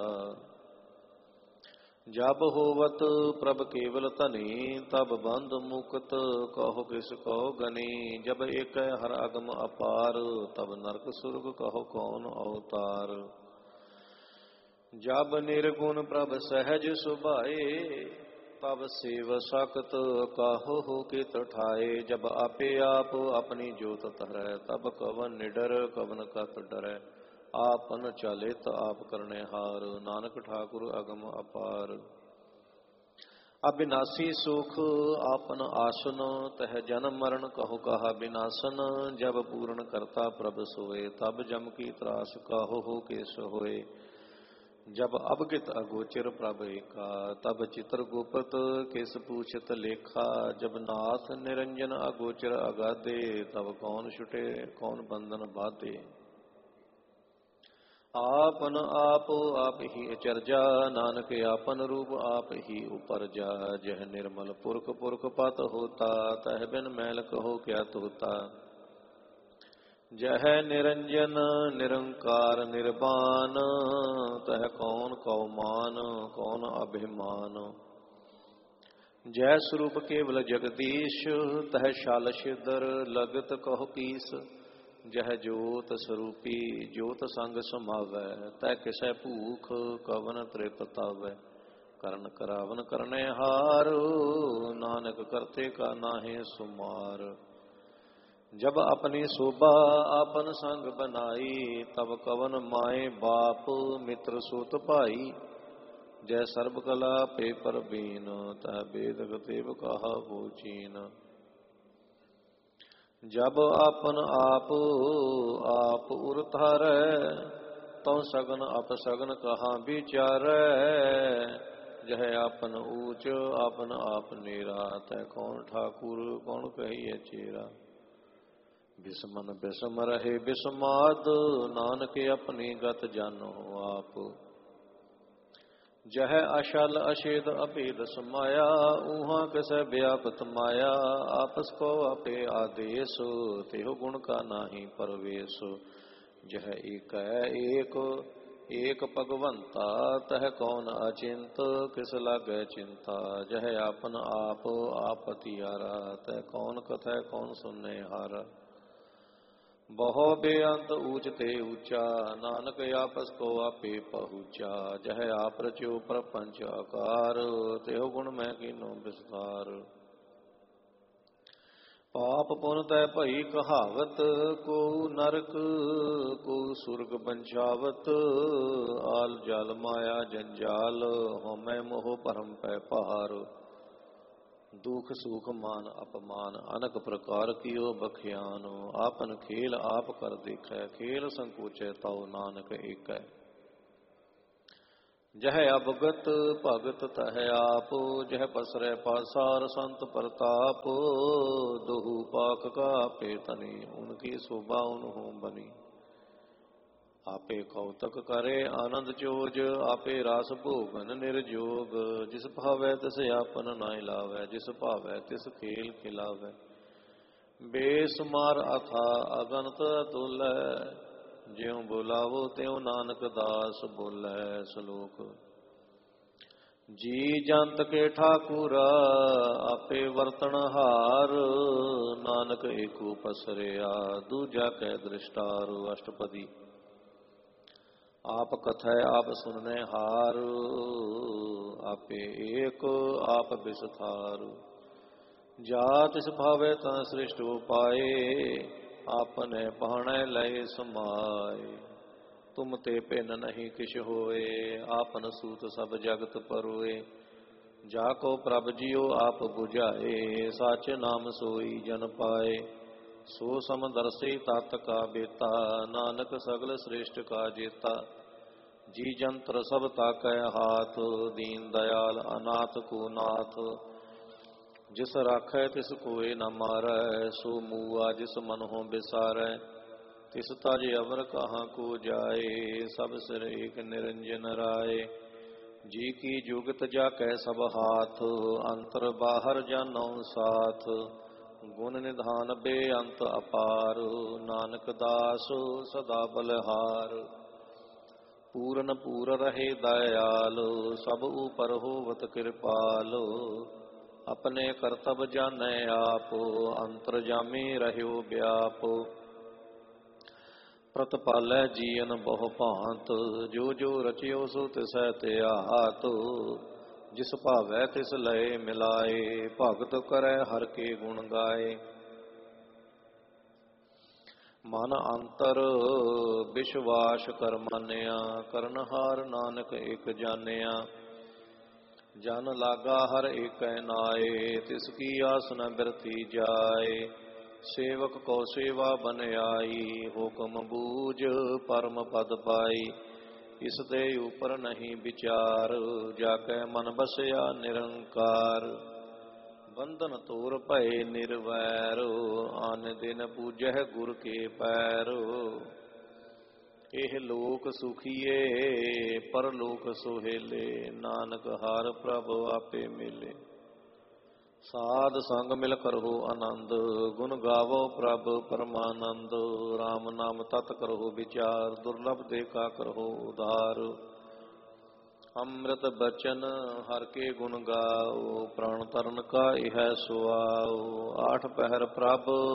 जब होवत प्रभ केवल धनी, तब बंध मुक्त कहो किस कहो गनी। जब एक हर अगम अपार, तब नरक सुरग कहो कौन अवतार। जब निर्गुण प्रभ सहज सुभाए, तब सेव सकत काहो हो के तठाए। जब आपे आप अपनी जोत धरै, तब कवन निडर कवन कत डरै। आपन चालित आप करने हार, नानक ठाकुर अगम अपार। अविनाशी सुख आपन आसन, तह जन्म मरण कहो कहा विनाशन। जब पूर्ण करता प्रभ सोए, तब जम की त्रास कहो हो केस होए। जब अवगित अगोचर प्रभ एका, तब चित्र गुप्त किस पूछत लेखा। जब नाथ निरंजन अगोचर अगाधे, तब कौन छुटे कौन बंधन बाधे। आपन आप आप ही अचरजा, नानक आपन रूप आप ही उपरजा। जह निर्मल पुरख पुरख पत होता, तह बिन मैल कहो क्या तोता। जह निरंजन निरंकार निर्वाण, तह कौन कौ मान कौन अभिमान। जय स्वरूप केवल जगदीश, तह शाल शिदर लगत कहो कीस। जह जोत स्वरूपी जोत संग समावै, तै किसै भूख कवन तृप तावै। करन करावन करने हार, नानक करते का नाहे सुमार। जब अपनी शोभा आपन संग बनाई, तब कवन माए बाप मित्र सुत भाई। जय सर्ब कला पे परबीन, तह वेद गतेव कहा हो चीन। जब आपन आप आप उर धारै, तौ सगन अपसगन कहाँ विचारै। जह आपन ऊच आपन आप नेरा, तै कौन ठाकुर कौन कहिए चेरा। बिस्मन बिस्म रहे बिस्माद, नानक अपनी गत जानो आप। जह अशल अशेद अभेद समाया, ऊहा कसै व्यापत माया। आपस को आपे आदेश, तेहो गुण का नाही परवेश। जह एक है एक ਏਕ ਭਗਵੰਤਾ ਤਹ ਕੌਣ ਅਚਿੰਤ, ਕਿਸ ਲਾਗੈ ਚਿੰਤਾ, ਜਹ ਆਪਨ ਆਪ ਆਪਤਿਆਰਾ, ਤਹ ਕੌਣ ਕਥੈ ਕੌਣ ਸੁਨੇ ਹਾਰਾ। ਬਹੁ ਬੇਅੰਤ ਊਚ ਤੇ ਊਚਾ, ਨਾਨਕ ਆਪਸ ਕੋ ਆਪੇ ਪਹੁੰਚਾ, ਜਹ ਆਪ ਰਚਿਓ ਪ੍ਰਪੰਚ ਆਕਾਰ, ਤਿਹੁ ਗੁਣ ਮੈਂ ਕੀਨੋ ਵਿਸਤਾਰ। ਪਾਪ ਪੁਨ ਤੈ ਭਈ ਕਹਾਵਤ, ਕੋ ਨਰਕ ਕੋ ਸੁਰਗ ਬੰਚਾਵਤ, ਆਲ ਜਲ ਮਾਇਆ ਜੰਜਾਲ, ਹਉਮੈ ਮੋਹ ਭਰਮ ਪੈ ਭਾਰ। ਦੁਖ ਸੁਖ ਮਾਨ ਅਪਮਾਨ, ਅਨਕ ਪ੍ਰਕਾਰ ਕੀਓ ਬਖਿਆਨ, ਆਪਨ ਖੇਲ ਆਪ ਕਰ ਦੇਖੈ, ਖੇਲ ਸੰਕੋਚੈ ਤਉ ਨਾਨਕ ਏਕੈ। ਜਹ ਅਵਗਤ ਭਗਤ ਤਹ ਆਪ, ਜਹ ਪਸਰੈ ਪਾਸਾਰ ਸੰਤ ਪ੍ਰਤਾਪ, ਦੋਹੂ ਪਾਕ ਕਾ ਆਪੇ ਤਨੀ, ਉਨਕੀ ਸ਼ੋਭਾ ਉਨਹੂ ਬਨੀ। ਆਪੇ ਕੌਤਕ ਕਰੇ ਆਨੰਦ ਚੋਜ, ਆਪੇ ਰਸ ਭੋਗਨ ਨਿਰਜੋਗ, ਜਿਸ ਭਾਵੈ ਤਿਸ ਆਪਨ ਨਾਇ ਲਾਵੈ, ਜਿਸ ਭਾਵੈ ਤਿਸ ਖੇਲ ਖਿਲਾਵੈ। ਬੇਸੁਮਾਰ ਅਥਾ ਅਗਨਤ ਅਤੁਲੈ, ਜਿਉ ਬੁਲਾਵੋ ਤਿਉ ਨਾਨਕ ਦਾਸ ਬੋਲੇ। ਸ਼ਲੋਕ। ਜੀ ਜੰਤ ਕੇ ਠਾਕੁਰ ਆਪੇ ਵਰਤਣ ਹਾਰ, ਨਾਨਕ ਏਕੋ ਪਸਰਿਆ ਦੂਜਾ ਕੈ ਦ੍ਰਿਸ਼ਟਾਰ। ਅਸ਼ਟਪਦੀ। ਆਪ ਕਥੈ ਆਪ ਸੁਨਨੇ ਹਾਰ, ਆਪੇ ਏਕ ਆਪ ਬਿਸਥਾਰ। ਜਾ ਤਿਸ ਭਾਵੇ ਤਾਂ ਸ੍ਰਿਸ਼ਟ ਉਪਾਏ, ਆਪਨੇ ਭਾਣੈ ਲਏ ਸਮਾਏ। ਤੁਮ ਤੇ ਭਿੰਨ ਨਹੀਂ ਕਿਛ ਹੋਏ, ਆਪਨ ਸੂਤ ਸਭ ਜਗਤ ਪਰੋਏ। ਜਾ ਕੋ ਪ੍ਰਭ ਜੀਓ ਆਪ 부ਝਾਏ, ਸਚ ਨਾਮ ਸੋਈ ਜਨ ਪਾਏ। ਸੋ ਸਮਦਰਸੀ ਤਤ ਕਾ ਬੇਤਾ, ਨਾਨਕ ਸਗਲ ਸ੍ਰੇਸ਼ਟ ਕਾ ਜੇਤਾ। ਜੀ ਜੰਤਰ ਸਭ ਤਾਕੈ ਹਾਥ, ਦੀਨ ਦਇਆਲ ਅਨਾਥ ਕੋ ਨਾਥ। ਜਿਸ ਰਾਖੈ ਤਿਸ ਕੋਇ ਨ ਮਾਰੈ, ਸੋ ਮੂਆ ਜਿਸ ਮਨਹੁ ਬਿਸਾਰੈ। ਤਿਸ ਤਜ ਅਵਰ ਕਹਾਂ ਕੋ ਜਾਏ, ਸਭ ਸਿਰ ਏਕ ਨਿਰੰਜਨ ਰਾਏ। ਜੀ ਕੀ ਜੁਗਤ ਜਾ ਕੈ ਸਭ ਹਾਥ, ਅੰਤਰ ਬਾਹਰ ਜਾਨਉ ਸਾਥ। ਗੁਣ ਨਿਧਾਨ ਬੇਅੰਤ ਅਪਾਰ, ਨਾਨਕ ਦਾਸ ਸਦਾ ਬਲਿਹਾਰ। ਪੂਰਨ ਪੂਰ ਰਹੇ ਦਇਆਲ, ਸਭ ਉਪਰ ਹੋਵਤ ਕਿਰਪਾਲ। ਆਪਣੇ ਕਰਤਬ ਜਾਣੈ ਆਪ, ਅੰਤਰਜਾਮੀ ਰਹਿਓ ਵਿਆਪ। ਪ੍ਰਤਪਾਲੈ ਜੀਅਨ ਬਹੁ ਭਾਂਤ, ਜੋ ਜੋ ਰਚਿਓ ਸੋ ਤਿਸੈ ਧਿਆਤ। ਜਿਸ ਭਾਵੈ ਤਿਸ ਲਏ ਮਿਲਾਏ, ਭਗਤ ਕਰੈ ਹਰਿ ਕੇ ਗੁਣ ਗਾਏ। ਮਨ ਅੰਤਰ ਵਿਸ਼ਵਾਸ ਕਰ ਮਾਨਿਆ, ਕਰਨਹਾਰ ਨਾਨਕ ਇਕ ਜਾਣਿਆ। ਜਨ ਲਾਗਾ ਹਰ ਏਕੈ ਨਾਏ, ਤਿਸ ਕੀ ਆਸ ਨ ਬਿਰਥੀ ਜਾਏ। ਸੇਵਕ ਕੋ ਸੇਵਾ ਬਨਿਆਈ, ਹੁਕਮ ਬੂਝ ਪਰਮ ਪਦ ਪਾਈ। ਇਸ ਦੇ ਉਪਰ ਨਹੀਂ ਵਿਚਾਰ, ਜਾ ਕੈ ਮਨ ਬਸਿਆ ਨਿਰੰਕਾਰ। ਬੰਧਨ ਤੋਰ ਭਏ ਨਿਰਵੈਰ, ਆਨ ਦਿਨ ਪੂਜਹਿ ਗੁਰ ਕੇ ਪੈਰ। ਇਹ ਲੋਕ ਸੁਖੀਏ ਪਰਲੋਕ ਸੁਹੇਲੇ, ਨਾਨਕ ਹਰਿ ਪ੍ਰਭ ਆਪੇ ਮਿਲੇ। ਸਾਧ ਸੰਗ ਮਿਲ ਕਰਹੁ ਆਨੰਦ, ਗੁਣ ਗਾਵੋ ਪ੍ਰਭ ਪਰਮਾਨੰਦ। ਰਾਮ ਨਾਮ ਤਤ ਕਰਹੁ ਵਿਚਾਰ, ਦੁਰਲਭ ਦੇ ਕਾ ਕਰਹੁ ਉਧਾਰ। ਅੰਮ੍ਰਿਤ ਬਚਨ ਹਰਿ ਕੇ ਗੁਣ ਗਾਓ, ਪ੍ਰਾਣ ਤਰਨ ਕਾ ਇਹ ਸੁਆਓ। ਆਠ ਪਹਿਰ ਪ੍ਰਭ